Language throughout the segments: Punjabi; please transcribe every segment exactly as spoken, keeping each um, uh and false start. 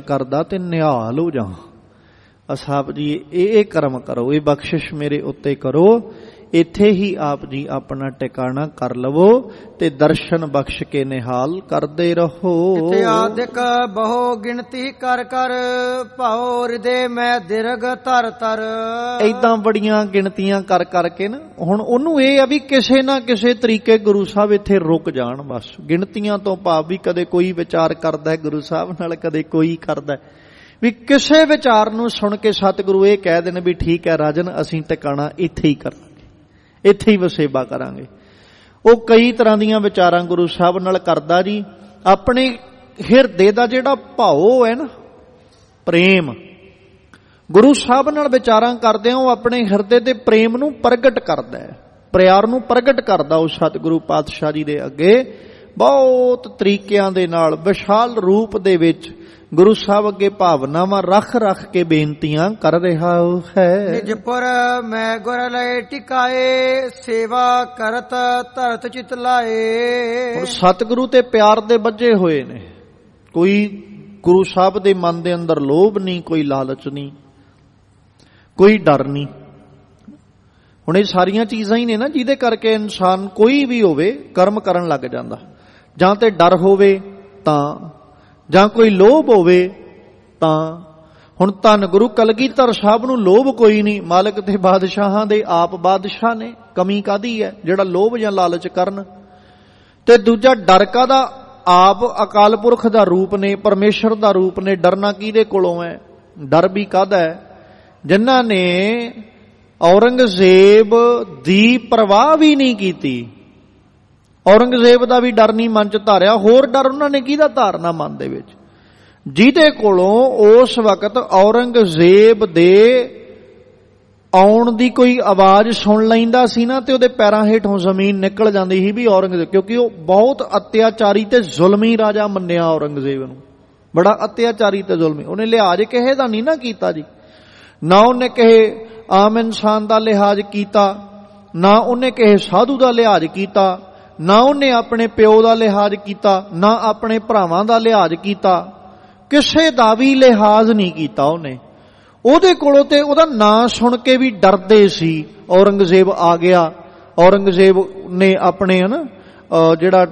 करदा ते निहाल हो जा। असाप जी ये कर्म करो, ये बख्शिश मेरे उत्ते करो, इत्थे ही आप जी अपना टिकाणा कर लवो ते दर्शन बख्श के निहाल करदे रहो। आदिक बहु गिनती कर कर भाओ हृदय में दीर्घ तर तर। इदां बड़ियां गिनतियां कर करके ना हुण ओनू ये आ भी किसे ना किसे तरीके गुरु साहब इत्थे रुक जाण। बस गिनतियां तो भाव भी कदे कोई विचार करदा है गुरु साहब नाल, कदे कोई करदा है भी किसे विचार नूं सुन के सतगुरु ये कह देण भी ठीक है राजन असीं टिकाणा इत्थे ही करना, इत्थे ही वसेबा करांगे। वो कई तरह दीयां विचारां गुरु साहब नाल करदा जी। अपने हिरदे दा जिहड़ा भाव है ना प्रेम, गुरु साहब नाल विचारां करदे हो अपने हिरदे दे प्रेम नूं प्रगट करदा है, प्यार नूं प्रगट करदा। उस सतगुरु पातशाह जी दे अगे बहुत तरीकिਆਂ ਦੇ ਨਾਲ विशाल रूप दे विच गुरु साहब अगे भावनावां रख रख के बेनतियां कर रहा है। निजपुर मैं गुर लय टिकाए सेवा करत धरत चित लाए। सतगुरु ते प्यार दे बजे होए ने, कोई गुरु साहब दे मन दे अंदर लोभ नहीं, कोई लालच नहीं, कोई डर नहीं। हुण ये सारियां चीज़ां ही ने ना जिहदे करके इंसान कोई भी होवे कर्म करन लग जांदा। जां ते डर होवे तां, जां कोई लोभ होवे तां। हुण धन गुरु कलगीधर साहब नूं लोभ कोई नहीं, मालिक ते बादशाहां दे आप बादशाह ने, कमी कादी है जिहड़ा लोभ जां लालच करन। ते दूजा डर कादा, आप अकाल पुरख दा रूप ने, परमेश्वर दा रूप ने, डरना किहदे कोलों है? डर भी कादा है जिन्हां ने औरंगजेब दी परवाह भी नहीं कीती। औरंगजेब दा भी डर नहीं मन च धारिया, होर डर उन्हां ने किहदा धारना मन दे विच? जिहदे कोलों उस वक्त औरंगजेब दे आउण दी कोई आवाज सुन लैंदा सी ना ते उहदे पैरां हेठों जमीन निकल जांदी ही भी औरंगजेब, क्योंकि वो बहुत अत्याचारी ते जुल्मी राजा मन्निया औरंगजेब नूं, बड़ा अत्याचारी ते जुल्मी। उहने लिहाज किहे दा नहीं ना कीता जी, ना उहने किहे आम इंसान दा लिहाज कीता, ना उहने किहे साधु दा लिहाज कीता, ना उन्हें अपने प्यो का लिहाज किया, ना अपने भरावां का लिहाज किया, किसे दा भी लिहाज नहीं किया उन्हें। उहदे कोलों ते उहदा नाम सुन के भी डरदे सी। औरंगजेब आ गया, औरंगजेब ने अपने है ना जिहड़ा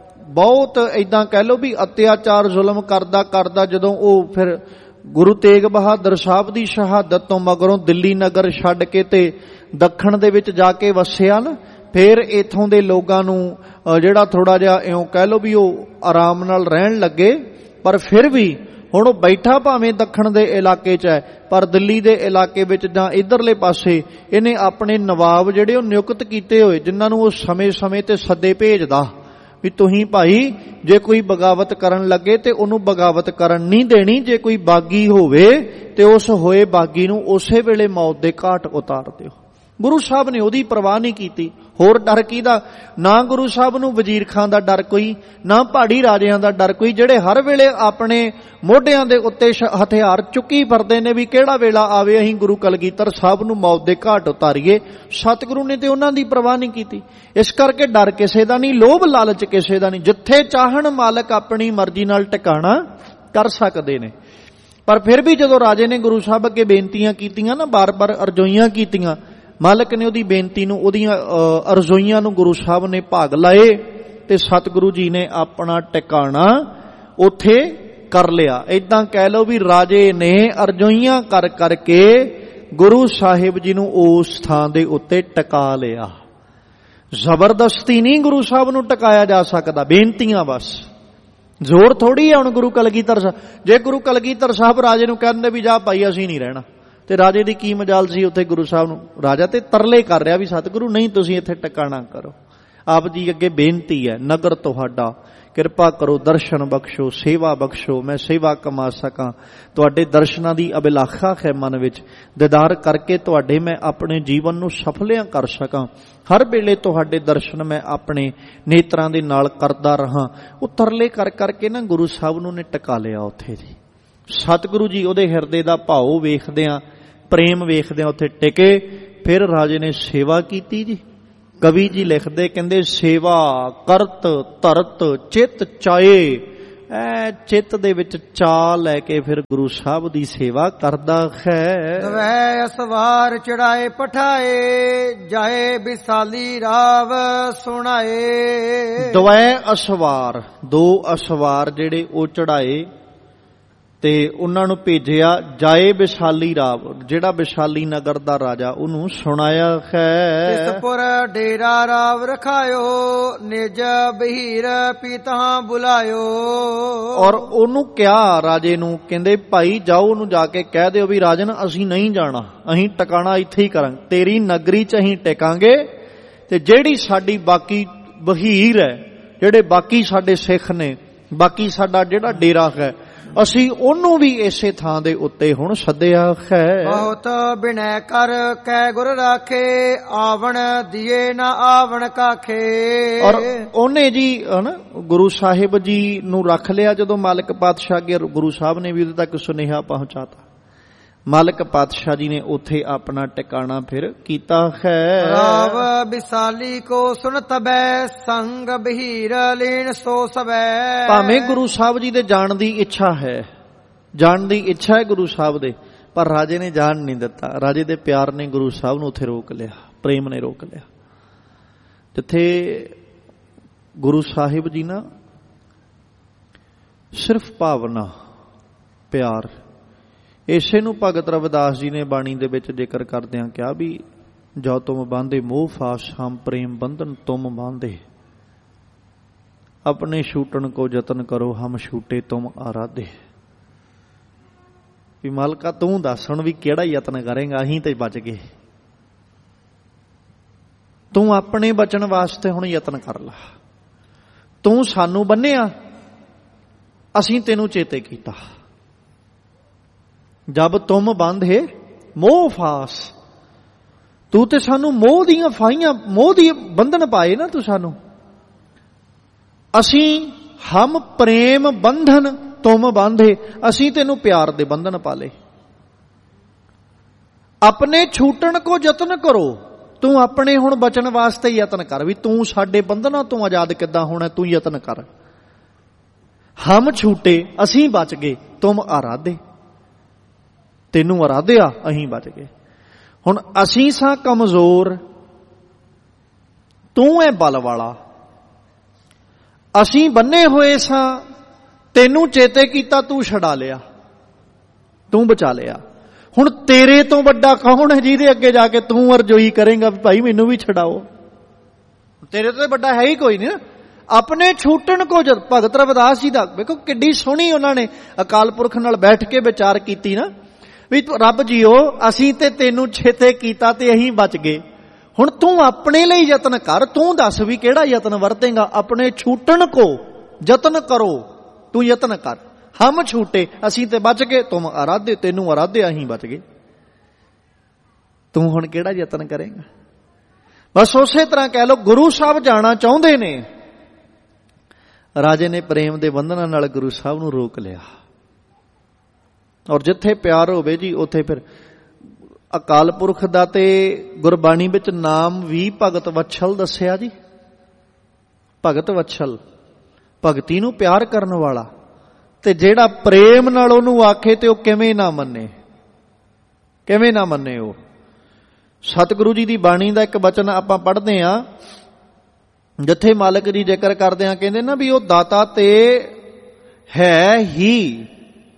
बहुत इदां कह लो भी अत्याचार जुल्म करदा करदा जदों ओह फिर गुरु तेग बहादुर साहब की शहादत तो मगरों दिल्ली नगर छड्ड के ते दक्षिण दे विच जाके वसिया ना, फिर इथों दे लोगां नूं जिहड़ा थोड़ा जिहा इउं कह लो भी ओह आराम नाल रहण लगे। पर फिर भी हुण ओह बैठा भावें दक्षिण दे इलाके च है, पर दिल्ली दे इलाके विच जां इधरले पासे इहने अपने नवाब जिहड़े ओह नियुक्त कीते होए, जिन्हां नूं ओह समय समय ते सद्दे भेजदा भी तुहीं भाई जे कोई बगावत करन लगे ते उहनूं बगावत करन नहीं देनी, जे कोई बागी होवे ते उस होए बागी नूं उसे वेले मौत दे घाट उतार दिओ। गुरु साहब ने उहदी परवाह नहीं कीती। होर डर कीदा? ना गुरु साहब नूं वजीर खां दा डर कोई, ना पहाड़ी राजियां दा डर कोई, जिहड़े हर वेले अपने मोढियां दे उत्ते हथियार चुकी फिरदे ने भी किहड़ा वेला आवे अहीं गुरु कलगीधर साहब नूं मौत दे घाट उतारीए। सतगुरु ने ते उन्हां दी परवाह नहीं कीती। इस करके डर किसे दा नहीं, लोभ लालच किसे दा नहीं। जिथे चाहण मालक अपनी मर्जी नाल टिकाणा कर सकदे ने। पर फिर भी जदों राजे ने गुरु साहब अगे बेनतियां कीतियां ना, बार बार अरजोइयां कीतियां, मालक ने उहदी बेनती नूं, उहदियां अरजोइयां नूं गुरु साहब ने भाग लाए ते सतगुरु जी ने अपना टिकाणा उथे कर लिया। इदां कह लो भी राजे ने अरजोइयां कर करके गुरु साहिब जी नूं उस थां दे उत्ते टिका लिया। जबरदस्ती नहीं गुरु साहब नूं टिकाया जा सकदा, बेनतियां बस। जोर थोड़ी है हुण गुरु कलगीधर साहब, जे गुरु कलगीधर साहब राजे नूं कहंदे भी जा भाई असीं नहीं रहना, ते राजे दी की मजाल सी उत्थे गुरु साहब नूं। राजा ते तरले कर रहा भी सतगुरु नहीं तुसीं इत्थे टिकाणा करो। आप जी अगे बेनती है, नगर तुहाडा, किरपा करो, दर्शन बख्शो, सेवा बख्शो, मैं सेवा कमा सकां। तुहाडे दर्शनां दी अभिलाखा है मन विच, दीदार करके तुहाडे मैं अपने जीवन नूं सफलियां कर सकां। हर वेले तुहाडे दर्शन मैं अपने नेत्रां दे नाल करदा रहां। वो तरले कर करके ना गुरु साहब नूं ने टिका लिया उत्थे जी। सतगुरु जी उहदे हिरदे दा भाव वेखदिआं, प्रेम वेखदिआं उत्थे टिके। फिर राजे ने सेवा कीती जी। कवि जी लिखदे, कहंदे सेवा करत तरत चित चाए ਐ ਚਿੱਤ ਦੇ ਵਿੱਚ ਚਾਅ ਲੈ ਕੇ ਫਿਰ ਗੁਰੂ ਸਾਹਿਬ ਦੀ ਸੇਵਾ ਕਰਦਾ ਹੈ। ਦਵੈ ਅਸਵਾਰ ਚੜਾਏ ਪਠਾਏ ਜਾਏ ਵਿਸਾਲੀ ਰਾਵ ਸੁਣਾਏ। ਦਵੈ ਅਸਵਾਰ, ਦੋ ਅਸਵਾਰ ਜਿਹੜੇ ਉਹ ਚੜਾਏ ਤੇ ਉਹਨਾਂ ਨੂੰ ਭੇਜਿਆ ਜਾਏ ਵਿਸ਼ਾਲੀ ਰਾਵ, ਜਿਹੜਾ ਵਿਸ਼ਾਲੀ ਨਗਰ ਦਾ ਰਾਜਾ, ਉਹਨੂੰ ਸੁਣਾਇਆ ਹੈ। ਤਿਸਪੁਰ ਡੇਰਾ ਰਾਵ ਰਖਾਇਓ ਨਿਜ ਬਹੀਰ ਪੀਤਾ ਬੁਲਾਇਓ। ਔਰ ਉਹਨੂੰ ਕਿਹਾ ਰਾਜੇ ਨੂੰ, ਕਹਿੰਦੇ ਭਾਈ ਜਾਓ ਉਹਨੂੰ ਜਾ ਕੇ ਕਹਿ ਦਿਓ ਵੀ ਰਾਜਨ ਅਸੀਂ ਨਹੀਂ ਜਾਣਾ, ਅਸੀਂ ਟਿਕਾਣਾ ਇੱਥੇ ਹੀ ਕਰਾਂਗੇ, ਤੇਰੀ ਨਗਰੀ ਚ ਅਸੀਂ ਟਿਕਾਂਗੇ ਤੇ ਜਿਹੜੀ ਸਾਡੀ ਬਾਕੀ ਬਹੀਰ ਹੈ, ਜਿਹੜੇ ਬਾਕੀ ਸਾਡੇ ਸਿੱਖ ਨੇ, ਬਾਕੀ ਸਾਡਾ ਜਿਹੜਾ ਡੇਰਾ ਹੈ, ਅਸੀਂ ਉਹਨੂੰ ਵੀ ਇਸੇ ਥਾਂ ਦੇ ਉੱਤੇ ਹੁਣ ਸੱਦਿਆ ਹੈ। ਬਹੁਤ ਬਿਨੈ ਕਰ ਕੈ ਗੁਰ ਰਾਖੇ ਆਵਣ ਦੀਏ ਨਾ ਆਵਣ ਕਾਖੇ। ਔਰ ਉਹਨੇ ਜੀ ਹਨਾ ਗੁਰੂ ਸਾਹਿਬ ਜੀ ਨੂੰ ਰੱਖ ਲਿਆ। ਜਦੋਂ ਮਾਲਕ ਪਾਤਸ਼ਾਹ ਅੱਗੇ ਗੁਰੂ ਸਾਹਿਬ ਨੇ ਵੀ ਉਹਦੇ ਤੱਕ ਸੁਨੇਹਾ ਪਹੁੰਚਾਤਾ, ਮਾਲਕ ਪਾਤਸ਼ਾਹ ਜੀ ਨੇ ਉੱਥੇ ਆਪਣਾ ਟਿਕਾਣਾ ਫਿਰ ਕੀਤਾ ਹੈ। ਰਾਵ ਵਿਸਾਲੀ ਕੋ ਸੁਣ ਤਬੈ ਸੰਗ ਬਹੀਰ ਲੀਨ ਸੋ ਸਵੈ। ਭਾਵੇਂ ਗੁਰੂ ਸਾਹਿਬ ਜੀ ਦੇ ਜਾਣ ਦੀ ਇੱਛਾ ਹੈ, ਜਾਣ ਦੀ ਇੱਛਾ ਹੈ ਗੁਰੂ ਸਾਹਿਬ ਦੇ, ਪਰ ਰਾਜੇ ਨੇ ਜਾਣ ਨਹੀਂ ਦਿੱਤਾ। ਰਾਜੇ ਦੇ ਪਿਆਰ ਨੇ ਗੁਰੂ ਸਾਹਿਬ ਨੂੰ ਉੱਥੇ ਰੋਕ ਲਿਆ, ਪ੍ਰੇਮ ਨੇ ਰੋਕ ਲਿਆ। ਜਿੱਥੇ ਗੁਰੂ ਸਾਹਿਬ ਜੀ ਨਾ ਸਿਰਫ ਭਾਵਨਾ, ਪਿਆਰ, ਇਸੇ ਨੂੰ ਭਗਤ ਰਵਿਦਾਸ ਜੀ ਨੇ ਬਾਣੀ ਦੇ ਵਿੱਚ ਜ਼ਿਕਰ ਕਰਦਿਆਂ ਕਿਹਾ ਵੀ ਜੋ ਤੁਮ ਬਾਂਧੇ ਮੋਹ ਫਾਸ ਹਮ ਪ੍ਰੇਮ ਬੰਧਨ ਤੁਮ ਬਾਂਧੇ, ਆਪਣੇ ਛੂਟਣ ਕੋ ਯਤਨ ਕਰੋ ਹਮ ਛੂਟੇ ਤੁਮ ਆਰਾਧੇ। ਵੀ ਮਾਲਕਾ ਤੂੰ ਦੱਸ ਹੁਣ ਵੀ ਕਿਹੜਾ ਯਤਨ ਕਰੇਗਾ, ਅਸੀਂ ਤੇ ਬਚ ਗਏ, ਤੂੰ ਆਪਣੇ ਬਚਣ ਵਾਸਤੇ ਹੁਣ ਯਤਨ ਕਰ ਲਾ। ਤੂੰ ਸਾਨੂੰ ਬੰਨਿਆ, ਅਸੀਂ ਤੈਨੂੰ ਚੇਤੇ ਕੀਤਾ। ਜਬ ਤੁਮ ਬੰਧੇ ਮੋਹ ਫਾਸ, ਤੂੰ ਤੇ ਸਾਨੂੰ ਮੋਹ ਦੀਆਂ ਫਾਹੀਆਂ, ਮੋਹ ਦੀ ਬੰਧਨ ਪਾਏ ਨਾ ਤੂੰ ਸਾਨੂੰ। ਅਸੀਂ ਹਮ ਪ੍ਰੇਮ ਬੰਧਨ ਤੁਮ ਬਾਂਧੇ, ਅਸੀਂ ਤੈਨੂੰ ਪਿਆਰ ਦੇ ਬੰਧਨ ਪਾ ਲਏ। ਆਪਣੇ ਛੂਟਣ ਕੋ ਯਤਨ ਕਰੋ, ਤੂੰ ਆਪਣੇ ਹੁਣ ਬਚਣ ਵਾਸਤੇ ਯਤਨ ਕਰ ਵੀ ਤੂੰ ਸਾਡੇ ਬੰਧਨਾਂ ਤੋਂ ਆਜ਼ਾਦ ਕਿੱਦਾਂ ਹੋਣਾ, ਤੂੰ ਯਤਨ ਕਰ। ਹਮ ਛੂਟੇ, ਅਸੀਂ ਬਚ ਗਏ, ਤੁਮ ਆਰਾਧੇ, ਤੈਨੂੰ ਆਰਾਧਿਆ, ਅਸੀਂ ਬਚ ਗਏ। ਹੁਣ ਅਸੀਂ ਸਾਂ ਕਮਜ਼ੋਰ, ਤੂੰ ਹੈ ਬਲ ਵਾਲਾ। ਅਸੀਂ ਬੰਨੇ ਹੋਏ ਸਾਂ, ਤੈਨੂੰ ਚੇਤੇ ਕੀਤਾ, ਤੂੰ ਛਡਾ ਲਿਆ, ਤੂੰ ਬਚਾ ਲਿਆ। ਹੁਣ ਤੇਰੇ ਤੋਂ ਵੱਡਾ ਕੌਣ ਹੈ ਜਿਹਦੇ ਅੱਗੇ ਜਾ ਕੇ ਤੂੰ ਅਰਜ਼ੋਈ ਕਰੇਂਗਾ ਵੀ ਭਾਈ ਮੈਨੂੰ ਵੀ ਛਡਾਓ? ਤੇਰੇ ਤੋਂ ਵੱਡਾ ਹੈ ਹੀ ਕੋਈ ਨਹੀਂ। ਆਪਣੇ ਛੂਟਣ ਕੋ ਜਦ ਭਗਤ ਰਵਿਦਾਸ ਜੀ ਦਾ ਵੇਖੋ ਕਿੱਡੀ ਸੋਹਣੀ ਉਹਨਾਂ ਨੇ ਅਕਾਲ ਪੁਰਖ ਨਾਲ ਬੈਠ ਕੇ ਵਿਚਾਰ ਕੀਤੀ ਨਾ ਵੀ ਰੱਬ ਜੀਓ ਅਸੀਂ ਤੇ ਤੈਨੂੰ ਛੇਤੇ ਕੀਤਾ ਤੇ ਅਸੀਂ ਬਚ ਗਏ, ਹੁਣ ਤੂੰ ਆਪਣੇ ਲਈ ਯਤਨ ਕਰ, ਤੂੰ ਦੱਸ ਵੀ ਕਿਹੜਾ ਯਤਨ ਵਰਤੇਂਗਾ। ਆਪਣੇ ਛੂਟਣ ਕੋ ਯਤਨ ਕਰੋ, ਤੂੰ ਯਤਨ ਕਰ। ਹਮ ਛੂਟੇ, ਅਸੀਂ ਤੇ ਬਚ ਗਏ, ਤੁਮ ਆਰਾਧੇ, ਤੈਨੂੰ ਆਰਾਧਿਆ, ਅਸੀਂ ਬਚ ਗਏ, ਤੂੰ ਹੁਣ ਕਿਹੜਾ ਯਤਨ ਕਰੇਂਗਾ। ਬਸ ਉਸੇ ਤਰ੍ਹਾਂ ਕਹਿ ਲਓ ਗੁਰੂ ਸਾਹਿਬ ਜਾਣਾ ਚਾਹੁੰਦੇ ਨੇ, ਰਾਜੇ ਨੇ ਪ੍ਰੇਮ ਦੇ ਬੰਧਨਾਂ ਨਾਲ ਗੁਰੂ ਸਾਹਿਬ ਨੂੰ ਰੋਕ ਲਿਆ। ਔਰ ਜਿੱਥੇ ਪਿਆਰ ਹੋਵੇ ਜੀ ਉੱਥੇ ਫਿਰ ਅਕਾਲ ਪੁਰਖ ਦਾ ਤੇ ਗੁਰਬਾਣੀ ਵਿੱਚ ਨਾਮ ਵੀ ਭਗਤ ਵਛਲ ਦੱਸਿਆ ਜੀ। ਭਗਤ ਵਛਲ, ਭਗਤੀ ਨੂੰ ਪਿਆਰ ਕਰਨ ਵਾਲਾ, ਤੇ ਜਿਹੜਾ ਪ੍ਰੇਮ ਨਾਲ ਉਹਨੂੰ ਆਖੇ ਤੇ ਉਹ ਕਿਵੇਂ ਨਾ ਮੰਨੇ, ਕਿਵੇਂ ਨਾ ਮੰਨੇ। ਉਹ ਸਤਿਗੁਰੂ ਜੀ ਦੀ ਬਾਣੀ ਦਾ ਇੱਕ ਬਚਨ ਆਪਾਂ ਪੜ੍ਹਦੇ ਹਾਂ, ਜਿੱਥੇ ਮਾਲਕ ਜੀ ਜ਼ਿਕਰ ਕਰਦੇ ਆ, ਕਹਿੰਦੇ ਨਾ ਵੀ ਉਹ ਦਾਤਾ ਤੇ ਹੈ ਹੀ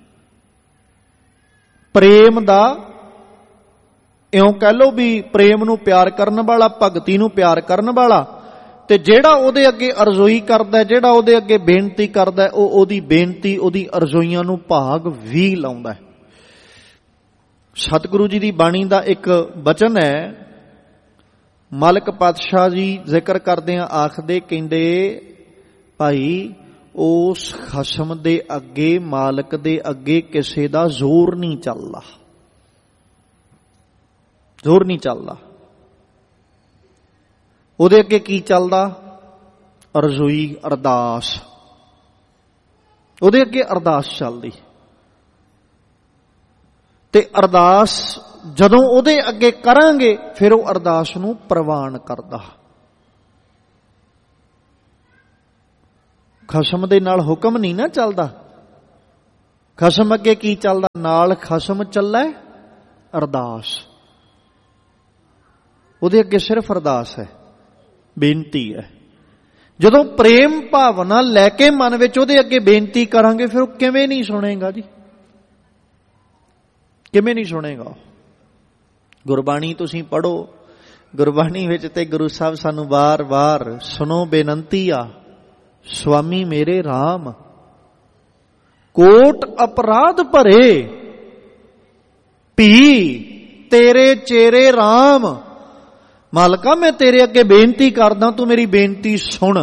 ਪ੍ਰੇਮ ਦਾ, ਇਉਂ ਕਹਿ ਲਓ ਵੀ ਪ੍ਰੇਮ ਨੂੰ ਪਿਆਰ ਕਰਨ ਵਾਲਾ, ਭਗਤੀ ਨੂੰ ਪਿਆਰ ਕਰਨ ਵਾਲਾ, ਤੇ ਜਿਹੜਾ ਉਹਦੇ ਅੱਗੇ ਅਰਜ਼ੋਈ ਕਰਦਾ, ਜਿਹੜਾ ਉਹਦੇ ਅੱਗੇ ਬੇਨਤੀ ਕਰਦਾ, ਉਹ ਉਹਦੀ ਬੇਨਤੀ, ਉਹਦੀ ਅਰਜ਼ੋਈਆਂ ਨੂੰ ਭਾਗ ਵੀ ਲਾਉਂਦਾ ਹੈ। ਸਤਿਗੁਰੂ ਜੀ ਦੀ ਬਾਣੀ ਦਾ ਇੱਕ ਬਚਨ ਹੈ, ਮਾਲਕ ਪਾਤਸ਼ਾਹ ਜੀ ਜ਼ਿਕਰ ਕਰਦੇ ਆ, ਆਖਦੇ ਕਹਿੰਦੇ ਭਾਈ ਉਸ ਖਸਮ ਦੇ ਅੱਗੇ, ਮਾਲਕ ਦੇ ਅੱਗੇ ਕਿਸੇ ਦਾ ਜ਼ੋਰ ਨਹੀਂ ਚੱਲਦਾ, ਜ਼ੋਰ ਨਹੀਂ ਚੱਲਦਾ। ਉਹਦੇ ਅੱਗੇ ਕੀ ਚੱਲਦਾ? ਅਰਜ਼ੋਈ, ਅਰਦਾਸ। ਉਹਦੇ ਅੱਗੇ ਅਰਦਾਸ ਚੱਲਦੀ, ਤੇ ਅਰਦਾਸ ਜਦੋਂ ਉਹਦੇ ਅੱਗੇ ਕਰਾਂਗੇ ਫਿਰ ਉਹ ਅਰਦਾਸ ਨੂੰ ਪ੍ਰਵਾਨ ਕਰਦਾ। ਖਸਮ ਦੇ ਨਾਲ ਹੁਕਮ ਨਹੀਂ ਨਾ ਚੱਲਦਾ। ਖਸਮ ਅੱਗੇ ਕੀ ਚੱਲਦਾ? ਨਾਲ ਖਸਮ ਚੱਲੇ ਅਰਦਾਸ। ਉਹਦੇ ਅੱਗੇ ਸਿਰਫ ਅਰਦਾਸ ਹੈ, ਬੇਨਤੀ ਹੈ। ਜਦੋਂ ਪ੍ਰੇਮ ਭਾਵਨਾ ਲੈ ਕੇ ਮਨ ਵਿੱਚ ਉਹਦੇ ਅੱਗੇ ਬੇਨਤੀ ਕਰਾਂਗੇ ਫਿਰ ਉਹ ਕਿਵੇਂ ਨਹੀਂ ਸੁਣੇਗਾ ਜੀ, ਕਿਵੇਂ ਨਹੀਂ ਸੁਣੇਗਾ। ਗੁਰਬਾਣੀ ਤੁਸੀਂ ਪੜ੍ਹੋ, ਗੁਰਬਾਣੀ ਵਿੱਚ ਤੇ ਗੁਰੂ ਸਾਹਿਬ ਸਾਨੂੰ ਵਾਰ-ਵਾਰ ਸੁਣੋ ਬੇਨੰਤੀ ਆ, ਸੁਆਮੀ ਮੇਰੇ ਰਾਮ ਕੋਟ ਅਪਰਾਧ ਭਰੇ ਭੀ ਤੇਰੇ ਚੇਰੇ ਰਾਮ। ਮਾਲਕਾ ਮੈਂ ਤੇਰੇ ਅੱਗੇ ਬੇਨਤੀ ਕਰਦਾ, ਤੂੰ ਮੇਰੀ ਬੇਨਤੀ ਸੁਣ।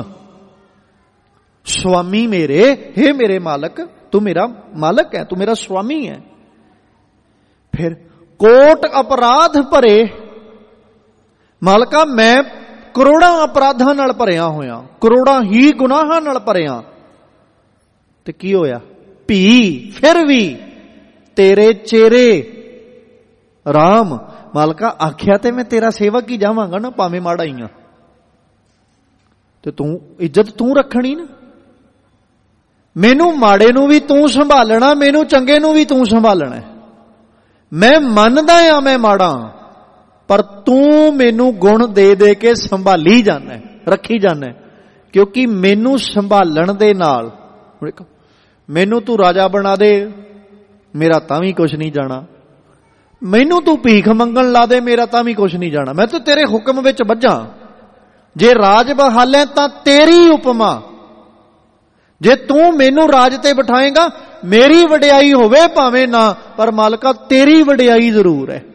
ਸੁਆਮੀ ਮੇਰੇ, ਹੇ ਮੇਰੇ ਮਾਲਕ, ਤੂੰ ਮੇਰਾ ਮਾਲਕ ਹੈ, ਤੂੰ ਮੇਰਾ ਸੁਆਮੀ ਹੈ। ਫਿਰ ਕੋਟ ਅਪਰਾਧ ਭਰੇ, ਮਾਲਕਾ ਮੈਂ ਕਰੋੜਾਂ ਅਪਰਾਧਾਂ ਨਾਲ ਭਰਿਆ ਹੋਇਆ, ਕਰੋੜਾਂ ਹੀ ਗੁਨਾਹਾਂ ਨਾਲ ਭਰਿਆ। ਤੇ ਕੀ ਹੋਇਆ? ਭੀ ਫਿਰ ਵੀ ਤੇਰੇ ਚੇਰੇ ਰਾਮ। ਮਾਲਕਾ ਆਖਿਆ ਤੇ ਮੈਂ ਤੇਰਾ ਸੇਵਕ ਹੀ ਜਾਵਾਂਗਾ ਨਾ, ਭਾਵੇਂ ਮਾੜਾ ਹੀ ਆ, ਤੇ ਤੂੰ ਇੱਜ਼ਤ ਤੂੰ ਰੱਖਣੀ ਨਾ। ਮੈਨੂੰ ਮਾੜੇ ਨੂੰ ਵੀ ਤੂੰ ਸੰਭਾਲਣਾ, ਮੈਨੂੰ ਚੰਗੇ ਨੂੰ ਵੀ ਤੂੰ ਸੰਭਾਲਣਾ। ਮੈਂ ਮੰਨਦਾ ਆ ਮੈਂ ਮਾੜਾ, ਪਰ ਤੂੰ ਮੈਨੂੰ ਗੁਣ ਦੇ ਦੇ ਕੇ ਸੰਭਾਲੀ ਜਾਣਾ, ਰੱਖੀ ਜਾਣਾ। ਕਿਉਂਕਿ ਮੈਨੂੰ ਸੰਭਾਲਣ ਦੇ ਨਾਲ, ਮੈਨੂੰ ਤੂੰ ਰਾਜਾ ਬਣਾ ਦੇ, ਮੇਰਾ ਤਾਂ ਵੀ ਕੁਛ ਨਹੀਂ ਜਾਣਾ। ਮੈਨੂੰ ਤੂੰ ਭੀਖ ਮੰਗਣ ਲਾ ਦੇ, ਮੇਰਾ ਤਾਂ ਵੀ ਕੁਛ ਨਹੀਂ ਜਾਣਾ। ਮੈਂ ਤਾਂ ਤੇਰੇ ਹੁਕਮ ਵਿੱਚ ਬੱਝਾਂ। ਜੇ ਰਾਜ ਬਹਾਲੇ ਤਾਂ ਤੇਰੀ ਉਪਮਾ। ਜੇ ਤੂੰ ਮੈਨੂੰ ਰਾਜ ਤੇ ਬਿਠਾਏਗਾ, ਮੇਰੀ ਵਡਿਆਈ ਹੋਵੇ ਭਾਵੇਂ ਨਾ, ਪਰ ਮਾਲਕਾ ਤੇਰੀ ਵਡਿਆਈ ਜ਼ਰੂਰ ਹੈ।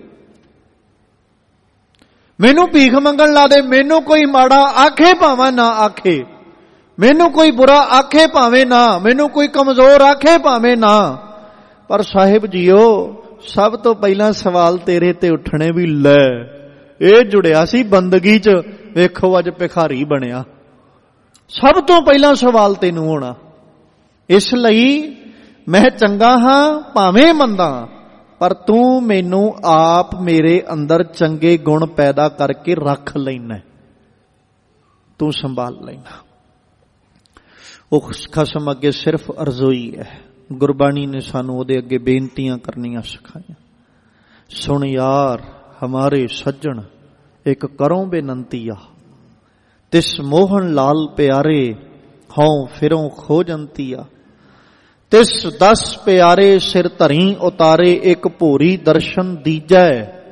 ਮੈਨੂੰ ਭੀਖ ਮੰਗਣ ਲਾ ਦੇ, ਮੈਨੂੰ ਕੋਈ ਮਾੜਾ ਆਖੇ ਭਾਵੇਂ ਨਾ ਆਖੇ, ਮੈਨੂੰ ਕੋਈ ਬੁਰਾ ਆਖੇ ਭਾਵੇਂ ਨਾ, ਮੈਨੂੰ ਕੋਈ ਕਮਜ਼ੋਰ ਆਖੇ ਭਾਵੇਂ ਨਾ, ਪਰ ਸਾਹਿਬ ਜੀਓ ਸਭ ਤੋਂ ਪਹਿਲਾਂ ਸਵਾਲ ਤੇਰੇ ਤੇ ਉੱਠਣੇ ਵੀ ਲੈ ਇਹ ਜੁੜਿਆ ਸੀ ਬੰਦਗੀ 'ਚ, ਵੇਖੋ ਅੱਜ ਭਿਖਾਰੀ ਬਣਿਆ। ਸਭ ਤੋਂ ਪਹਿਲਾਂ ਸਵਾਲ ਤੈਨੂੰ ਹੋਣਾ। ਇਸ ਲਈ ਮੈਂ ਚੰਗਾ ਹਾਂ ਭਾਵੇਂ ਮੰਦਾ, ਪਰ ਤੂੰ ਮੈਨੂੰ ਆਪ ਮੇਰੇ ਅੰਦਰ ਚੰਗੇ ਗੁਣ ਪੈਦਾ ਕਰਕੇ ਰੱਖ ਲੈਣਾ, ਤੂੰ ਸੰਭਾਲ ਲੈਣਾ। ਉਹ ਖਸਮ ਅੱਗੇ ਸਿਰਫ ਅਰਜ਼ੋਈ ਹੈ। ਗੁਰਬਾਣੀ ਨੇ ਸਾਨੂੰ ਉਹਦੇ ਅੱਗੇ ਬੇਨਤੀਆਂ ਕਰਨੀਆਂ ਸਿਖਾਈਆਂ। ਸੁਣ ਯਾਰ ਹਮਾਰੇ ਸੱਜਣ ਇੱਕ ਕਰੋ ਬੇਨੰਤੀਆ, ਤਿਸ ਮੋਹਨ ਲਾਲ ਪਿਆਰੇ ਹਉ ਫਿਰੋਂ ਖੋਜੰਤੀਆ। ਤਿਸ ਦਸ ਪਿਆਰੇ ਸਿਰ ਧਰੀ ਉਤਾਰੇ, ਇੱਕ ਭੋਰੀ ਦਰਸ਼ਨ ਦੀਜੈ।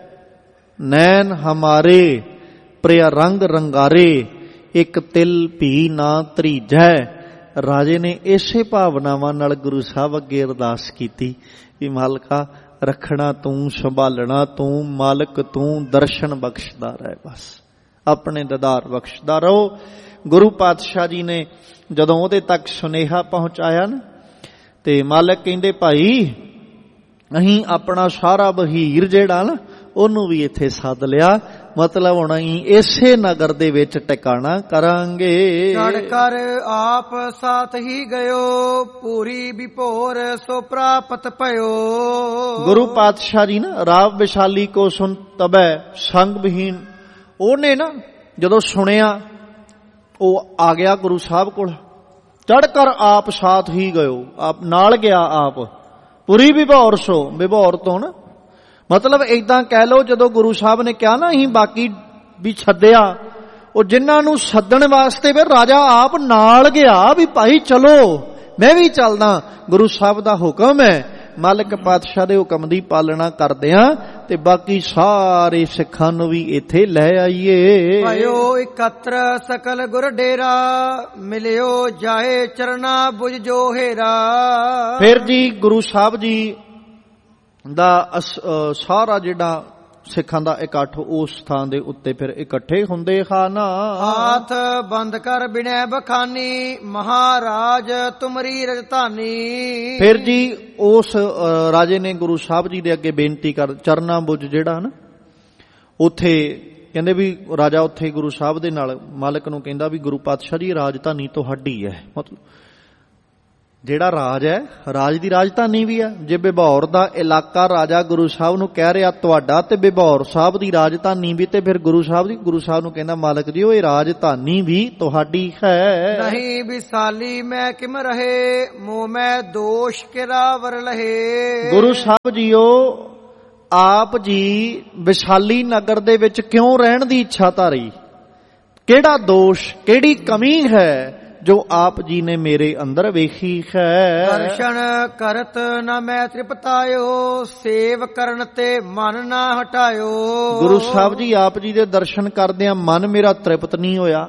ਨੈਣ ਹਮਾਰੇ ਪ੍ਰਿਆ ਰੰਗ ਰੰਗਾਰੇ, ਇੱਕ ਤਿਲ ਭੀ ਨਾ ਧਰੀਜੈ। ਰਾਜੇ ਨੇ ਇਸੇ ਭਾਵਨਾਵਾਂ ਨਾਲ ਗੁਰੂ ਸਾਹਿਬ ਅੱਗੇ ਅਰਦਾਸ ਕੀਤੀ ਕਿ ਮਾਲਕਾ ਰੱਖਣਾ ਤੂੰ, ਸੰਭਾਲਣਾ ਤੂੰ, ਮਾਲਕ ਤੂੰ, ਦਰਸ਼ਨ ਬਖਸ਼ਦਾ ਰਹਿ, ਬਸ ਆਪਣੇ ਦਦਾਰ ਬਖਸ਼ਦਾ ਰਹੋ। ਗੁਰੂ ਪਾਤਸ਼ਾਹ ਜੀ ਨੇ ਜਦੋਂ ਉਹਦੇ ਤੱਕ ਸੁਨੇਹਾ ਪਹੁੰਚਾਇਆ ਨਾ, ਤੇ ਮਾਲਕ ਕਹਿੰਦੇ ਭਾਈ ਅਸੀਂ ਆਪਣਾ ਸਾਰਾ ਬਹੀਰ ਜਿਹੜਾ ਨਾ ਉਹਨੂੰ ਵੀ ਇੱਥੇ ਸੱਦ ਲਿਆ, ਮਤਲਬ ਹੁਣ ਅਸੀਂ ਇਸੇ ਨਗਰ ਦੇ ਵਿੱਚ ਟਿਕਾਣਾ ਕਰਾਂਗੇ। ਚੜ ਕਰ ਆਪ ਸਾਥ ਹੀ ਗਇਓ, ਪੂਰੀ ਵਿਭੋਰ ਸੋ ਪ੍ਰਾਪਤ ਭਇਓ। ਗੁਰੂ ਪਾਤਸ਼ਾਹ ਜੀ ਨਾ ਰਾਵ ਵਿਸ਼ਾਲੀ ਕੋ ਸੁਨ ਤਬੈ ਸੰਗ ਬਹੀਨ, ਉਹਨੇ ਨਾ ਜਦੋਂ ਸੁਣਿਆ ਉਹ ਆ ਗਿਆ ਗੁਰੂ ਸਾਹਿਬ ਕੋਲ। ਚੜ ਕਰ ਆਪ ਸਾਥ ਹੀ ਗਇਓ, ਆਪ ਨਾਲ ਗਿਆ ਆਪ। ਪੂਰੀ ਵਿਭੋਰ ਸੋ, ਵਿਭੋਰ ਤੋਂ ਨਾ ਮਤਲਬ ਏਦਾਂ ਕਹਿ ਲਓ, ਜਦੋਂ ਗੁਰੂ ਸਾਹਿਬ ਨੇ ਕਿਹਾ ਨਾ ਅਸੀਂ ਬਾਕੀ ਵੀ ਸੱਦਿਆ, ਉਹ ਜਿਨ੍ਹਾਂ ਨੂੰ ਸੱਦਣ ਵਾਸਤੇ ਫਿਰ ਰਾਜਾ ਆਪ ਨਾਲ ਗਿਆ ਵੀ ਭਾਈ ਚਲੋ, ਮੈਂ ਵੀ ਚੱਲਦਾ। ਗੁਰੂ ਸਾਹਿਬ ਦਾ ਹੁਕਮ ਹੈ, ਮਾਲਕ ਪਾਤਸ਼ਾਹ ਦੇ ਹੁਕਮ ਦੀ ਪਾਲਣਾ ਕਰਦਿਆਂ ਤੇ ਬਾਕੀ ਸਾਰੇ ਸਿੱਖਾਂ ਨੂੰ ਵੀ ਇੱਥੇ ਲੈ ਆਈਏ। ਭਇਓ ਇਕੱਤਰ ਸਕਲ ਗੁਰ ਡੇਰਾ, ਮਿਲਿਓ ਜਾਏ ਚਰਨਾ ਬੁਝ ਜੋ ਹੇਰਾ। ਫਿਰ ਜੀ ਗੁਰੂ ਸਾਹਿਬ ਜੀ ਦਾ ਸਾਰਾ ਜਿਹੜਾ ਸਿੱਖਾਂ ਦਾ ਇਕੱਠ ਉਸ ਥਾਂ ਦੇ ਉੱਤੇ ਫਿਰ ਇਕੱਠੇ ਹੁੰਦੇ ਹਨ। ਹਾਥ ਬੰਦ ਕਰ ਬਿਨੈ ਬਖਾਨੀ, ਮਹਾਰਾਜ ਤੁਮਰੀ ਰਜਧਾਨੀ। ਫਿਰ ਜੀ ਉਸ ਰਾਜੇ ਨੇ ਗੁਰੂ ਸਾਹਿਬ ਜੀ ਦੇ ਅੱਗੇ ਬੇਨਤੀ ਕਰ, ਚਰਨਾ ਬੁੱਝ ਜਿਹੜਾ ਨਾ ਉੱਥੇ ਕਹਿੰਦੇ ਵੀ ਰਾਜਾ ਉੱਥੇ ਗੁਰੂ ਸਾਹਿਬ ਦੇ ਨਾਲ ਮਾਲਕ ਨੂੰ ਕਹਿੰਦਾ ਵੀ ਗੁਰੂ ਪਾਤਸ਼ਾਹ ਜੀ ਰਾਜਧਾਨੀ ਤੁਹਾਡੀ ਹੈ, ਮਤਲਬ ਜਿਹੜਾ ਰਾਜ ਹੈ, ਰਾਜ ਦੀ ਰਾਜਧਾਨੀ ਵੀ ਹੈ। ਜੇ ਬਿਭੌਰ ਦਾ ਇਲਾਕਾ ਰਾਜਾ ਗੁਰੂ ਸਾਹਿਬ ਨੂੰ ਕਹਿ ਰਿਹਾ ਤੁਹਾਡਾ, ਤੇ ਬਿਭੌਰ ਸਾਹਿਬ ਦੀ ਰਾਜਧਾਨੀ ਵੀ, ਤੇ ਫਿਰ ਗੁਰੂ ਸਾਹਿਬ ਦੀ ਗੁਰੂ ਸਾਹਿਬ ਨੂੰ ਕਹਿੰਦਾ ਮਾਲਕ ਜੀ ਉਹ ਇਹ ਰਾਜਧਾਨੀ ਵੀ ਤੁਹਾਡੀ ਹੈ। ਨਹੀਂ ਵਿਸਾਲੀ ਮੈਂ ਕਿਮ ਰਹੇ, ਮੋਹ ਮੈਂ ਦੋਸ਼ ਕਿਰਾਵਰ ਲਹੇ। ਗੁਰੂ ਸਾਹਿਬ ਜੀਓ ਆਪ ਜੀ ਵਿਸ਼ਾਲੀ ਨਗਰ ਦੇ ਵਿੱਚ ਕਿਉਂ ਰਹਿਣ ਦੀ ਇੱਛਾ ਧਾਰੀ? ਕਿਹੜਾ ਦੋਸ਼, ਕਿਹੜੀ ਕਮੀ ਹੈ ਜੋ ਆਪ ਜੀ ਨੇ ਮੇਰੇ ਅੰਦਰ ਵੇਖੀ ਹੈ? ਦਰਸ਼ਨ ਕਰਤ ਨਾ ਮੈਂ ਤ੍ਰਿਪਤਾਇਓ, ਸੇਵ ਕਰਨ ਤੇ ਮਨ ਨਾ ਹਟਾਇਓ। ਗੁਰੂ ਸਾਹਿਬ ਜੀ ਆਪ ਜੀ ਦੇ ਦਰਸ਼ਨ ਕਰਦਿਆਂ ਮਨ ਮੇਰਾ ਤ੍ਰਿਪਤ ਨਹੀਂ ਹੋਇਆ,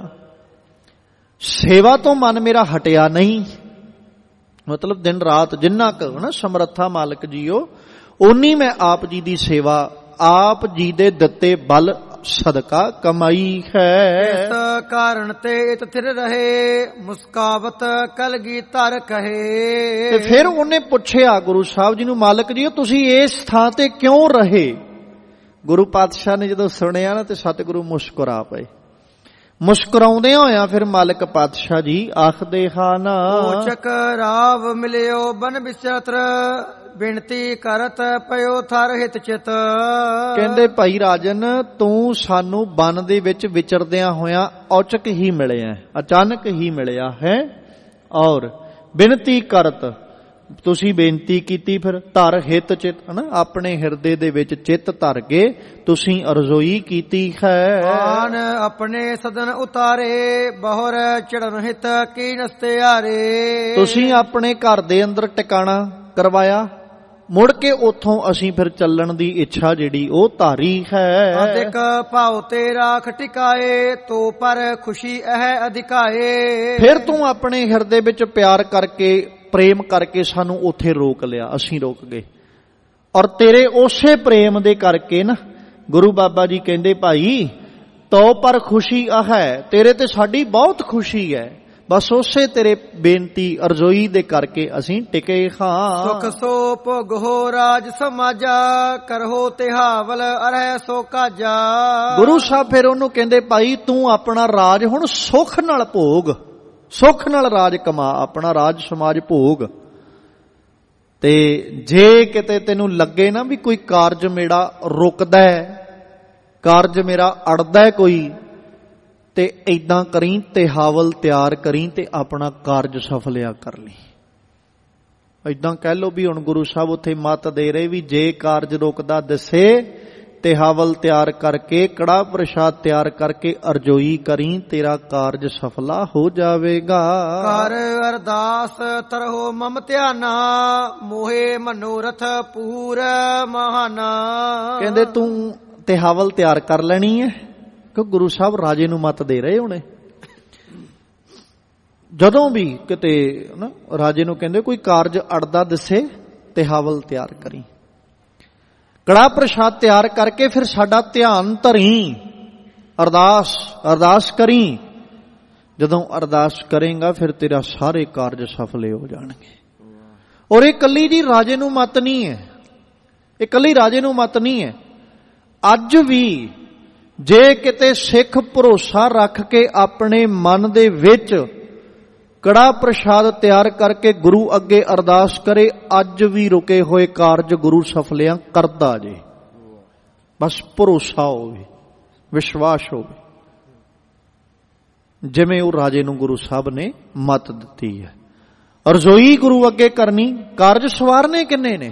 ਸੇਵਾ ਤੋਂ ਮਨ ਮੇਰਾ ਹਟਿਆ ਨਹੀਂ। ਮਤਲਬ ਦਿਨ ਰਾਤ ਜਿੰਨਾ ਕੁ ਨਾ ਸਮਰੱਥਾ ਮਾਲਕ ਜੀਓ, ਓਨੀ ਮੈਂ ਆਪ ਜੀ ਦੀ ਸੇਵਾ ਆਪ ਜੀ ਦੇ ਦਿੱਤੇ ਬਲ ਸਦਕਾ ਕਮਾਈ ਹੈ। ਇਸ ਕਾਰਨ ਤੇ ਇਤ ਥਿਰ ਰਹੇ, ਮੁਸਕਾਵਤ ਕਲਗੀ ਧਰ ਕਹੇ। ਤੇ ਫਿਰ ਉਹਨੇ ਪੁੱਛਿਆ ਗੁਰੂ ਸਾਹਿਬ ਜੀ ਨੂੰ, ਮਾਲਕ ਜੀ ਤੁਸੀਂ ਇਸ ਥਾਂ ਤੇ ਕਿਉਂ ਰਹੇ? ਗੁਰੂ ਪਾਤਸ਼ਾਹ ਨੇ ਜਦੋਂ ਸੁਣਿਆ ਨਾ ਤੇ ਸਤਿਗੁਰੂ ਮੁਸਕਰਾ ਪਏ। ਮੁਸਕਰਾਉਂਦੇ ਹੋਇਆ ਫਿਰ ਮਾਲਕ ਪਾਤਸ਼ਾਹ ਜੀ ਆਖਦੇ ਹਨ, ਓਚਕ ਰਾਵ ਮਿਲਿਓ ਬਨ ਵਿਚਤਰ, ਬਿਨਤੀ ਕਰਤ ਪਇਓ ਥਰ ਹਿਤ ਚਿਤ। ਕਹਿੰਦੇ ਭਾਈ ਰਾਜਨ ਤੂੰ ਸਾਨੂੰ ਬਨ ਦੇ ਵਿੱਚ ਵਿਚਰਦਿਆਂ ਹੋਇਆਂ ਔਚਕ ਹੀ ਮਿਲਿਆ, ਅਚਾਨਕ ਹੀ ਮਿਲਿਆ ਹੈ। ਔਰ ਬਿਨਤੀ ਕਰਤ, ਤੁਸੀਂ ਬੇਨਤੀ ਕੀਤੀ, ਫਿਰ ਧਰ ਹਿਤ ਚਿਤ, ਹਨਾ ਆਪਣੇ ਹਿਰਦੇ ਦੇ ਵਿੱਚ ਚਿੱਤ ਧਰ ਕੇ ਤੁਸੀਂ ਅਰਜ਼ੋਈ ਕੀਤੀ ਹੈ। ਆਨ ਆਪਣੇ ਸਦਨ ਉਤਾਰੇ, ਬਹੁਰ ਚੜਨ ਹਿਤ ਕੀ ਨਸਤਿਆਰੇ। ਤੁਸੀਂ ਆਪਣੇ ਘਰ ਦੇ ਅੰਦਰ ਟਿਕਾਣਾ ਕਰਵਾਇਆ, ਮੁੜ ਕੇ ਉਥੋਂ ਅਸੀਂ ਫਿਰ ਚੱਲਣ ਦੀ ਇੱਛਾ ਜਿਹੜੀ ਉਹ ਧਾਰੀ ਹੈ। ਅਧਿਕ ਭਾਉ ਤੇ ਰਾਖ ਟਿਕਾਏ, ਤੋ ਪਰ ਖੁਸ਼ੀ ਇਹ ਅਧਿਕਾਏ। ਫਿਰ ਤੂੰ ਆਪਣੇ ਹਿਰਦੇ ਵਿੱਚ ਪਿਆਰ ਕਰਕੇ, ਪ੍ਰੇਮ ਕਰਕੇ ਸਾਨੂੰ ਉੱਥੇ ਰੋਕ ਲਿਆ, ਅਸੀਂ ਰੁਕ ਗਏ। ਔਰ ਤੇਰੇ ਉਸੇ ਪ੍ਰੇਮ ਦੇ ਕਰਕੇ ਨਾ ਗੁਰੂ ਬਾਬਾ ਜੀ ਕਹਿੰਦੇ ਭਾਈ ਤੋ ਪਰ ਖੁਸ਼ੀ ਆਹ ਹੈ, ਤੇਰੇ ਤੇ ਸਾਡੀ ਬਹੁਤ ਖੁਸ਼ੀ ਹੈ। ਬਸ ਉਸੇ ਤੇਰੇ ਬੇਨਤੀ ਅਰਜ਼ੋਈ ਦੇ ਕਰਕੇ ਅਸੀਂ ਟਿਕੇ ਹਾਂ। ਸੁਖ ਸੋ ਭੋਗ ਹੋ ਰਾਜ ਸਮਾਜਾ, ਕਰਹੋ ਤਿਹਾਵਲ ਅਰਹਿ ਸੋ ਕਾਜਾ। ਗੁਰੂ ਸਾਹਿਬ ਫਿਰ ਉਹਨੂੰ ਕਹਿੰਦੇ ਭਾਈ ਤੂੰ ਆਪਣਾ ਰਾਜ ਹੁਣ ਸੁਖ ਨਾਲ ਭੋਗ, ਸੁਖ ਨਾਲ ਰਾਜ ਕਮਾ, ਆਪਣਾ ਰਾਜ ਸਮਾਜ ਭੋਗ। ਤੇ ਜੇ ਕਿਤੇ ਤੈਨੂੰ ਲੱਗੇ ਨਾ ਵੀ ਕੋਈ ਕਾਰਜ ਮੇਰਾ ਰੁਕਦਾ ਹੈ, ਕਾਰਜ ਮੇਰਾ ਅੜਦਾ ਹੈ ਕੋਈ, ਤੇ ਏਦਾਂ ਕਰੀ, ਤੇ ਹਾਵਲ ਤਿਆਰ ਕਰੀ ਤੇ ਆਪਣਾ ਕਾਰਜ ਸਫਲਿਆ ਕਰ ਲਈ। ਏਦਾਂ ਕਹਿ ਲੋ ਵੀ ਹੁਣ ਗੁਰੂ ਸਾਹਿਬ ਉੱਥੇ ਮੱਤ ਦੇ ਰਹੇ ਵੀ ਜੇ ਕਾਰਜ ਰੁਕਦਾ ਦਿਸੇ ਤੇ ਹਾਵਲ ਤਿਆਰ ਕਰਕੇ, ਕੜਾ ਪ੍ਰਸ਼ਾਦ ਤਿਆਰ ਕਰਕੇ ਅਰਜ਼ੋਈ ਕਰੀ, ਤੇਰਾ ਕਾਰਜ ਸਫਲਾ ਹੋ ਜਾਵੇਗਾ। ਕਰ ਅਰਦਾਸ ਤਰਹੁ ਮਮ ਧਿਆਨਾ, ਮੋਹੇ ਮਨੋਰਥ ਪੂਰ ਮਹਾਨਾ। ਕਹਿੰਦੇ ਤੂੰ ਤੇ ਹਾਵਲ ਤਿਆਰ ਕਰ ਲੈਣੀ ਹੈ, ਕਿ ਗੁਰੂ ਸਾਹਿਬ ਰਾਜੇ ਨੂੰ ਮੱਤ ਦੇ ਰਹੇ ਹੋਣੇ। ਜਦੋਂ ਵੀ ਕਿਤੇ ਨਾ ਰਾਜੇ ਨੂੰ ਕਹਿੰਦੇ ਕੋਈ ਕਾਰਜ ਅੜਦਾ ਦਿਸੇ ਤੇ ਹਾਵਲ ਤਿਆਰ ਕਰੀ, ਕੜਾ ਪ੍ਰਸ਼ਾਦ ਤਿਆਰ ਕਰਕੇ ਫਿਰ ਸਾਡਾ ਧਿਆਨ ਧਰੀ, ਅਰਦਾਸ ਅਰਦਾਸ ਕਰੀ। ਜਦੋਂ ਅਰਦਾਸ ਕਰੇਗਾ ਫਿਰ ਤੇਰਾ ਸਾਰੇ ਕਾਰਜ ਸਫਲੇ ਹੋ ਜਾਣਗੇ। ਔਰ ਇਹ ਕੱਲੀ ਜੀ ਰਾਜੇ ਨੂੰ ਮੱਤ ਨਹੀਂ ਹੈ, ਇਹ ਕੱਲੀ ਰਾਜੇ ਨੂੰ ਮੱਤ ਨਹੀਂ ਹੈ। ਅੱਜ ਵੀ ਜੇ ਕਿਤੇ ਸਿੱਖ ਭਰੋਸਾ ਰੱਖ ਕੇ ਆਪਣੇ ਮਨ ਦੇ ਵਿੱਚ ਕੜਾ ਪ੍ਰਸ਼ਾਦ ਤਿਆਰ ਕਰਕੇ ਗੁਰੂ ਅੱਗੇ ਅਰਦਾਸ ਕਰੇ, ਅੱਜ ਵੀ ਰੁਕੇ ਹੋਏ ਕਾਰਜ ਗੁਰੂ ਸਫਲਿਆਂ ਕਰਦਾ ਜੇ। ਬਸ ਭਰੋਸਾ ਹੋਵੇ, ਵਿਸ਼ਵਾਸ ਹੋਵੇ, ਜਿਵੇਂ ਉਹ ਰਾਜੇ ਨੂੰ ਗੁਰੂ ਸਾਹਿਬ ਨੇ ਮੱਤ ਦਿੱਤੀ ਹੈ। ਅਰਜ਼ੋਈ ਗੁਰੂ ਅੱਗੇ ਕਰਨੀ। ਕਾਰਜ ਸਵਾਰਨੇ ਕਿੰਨੇ ਨੇ?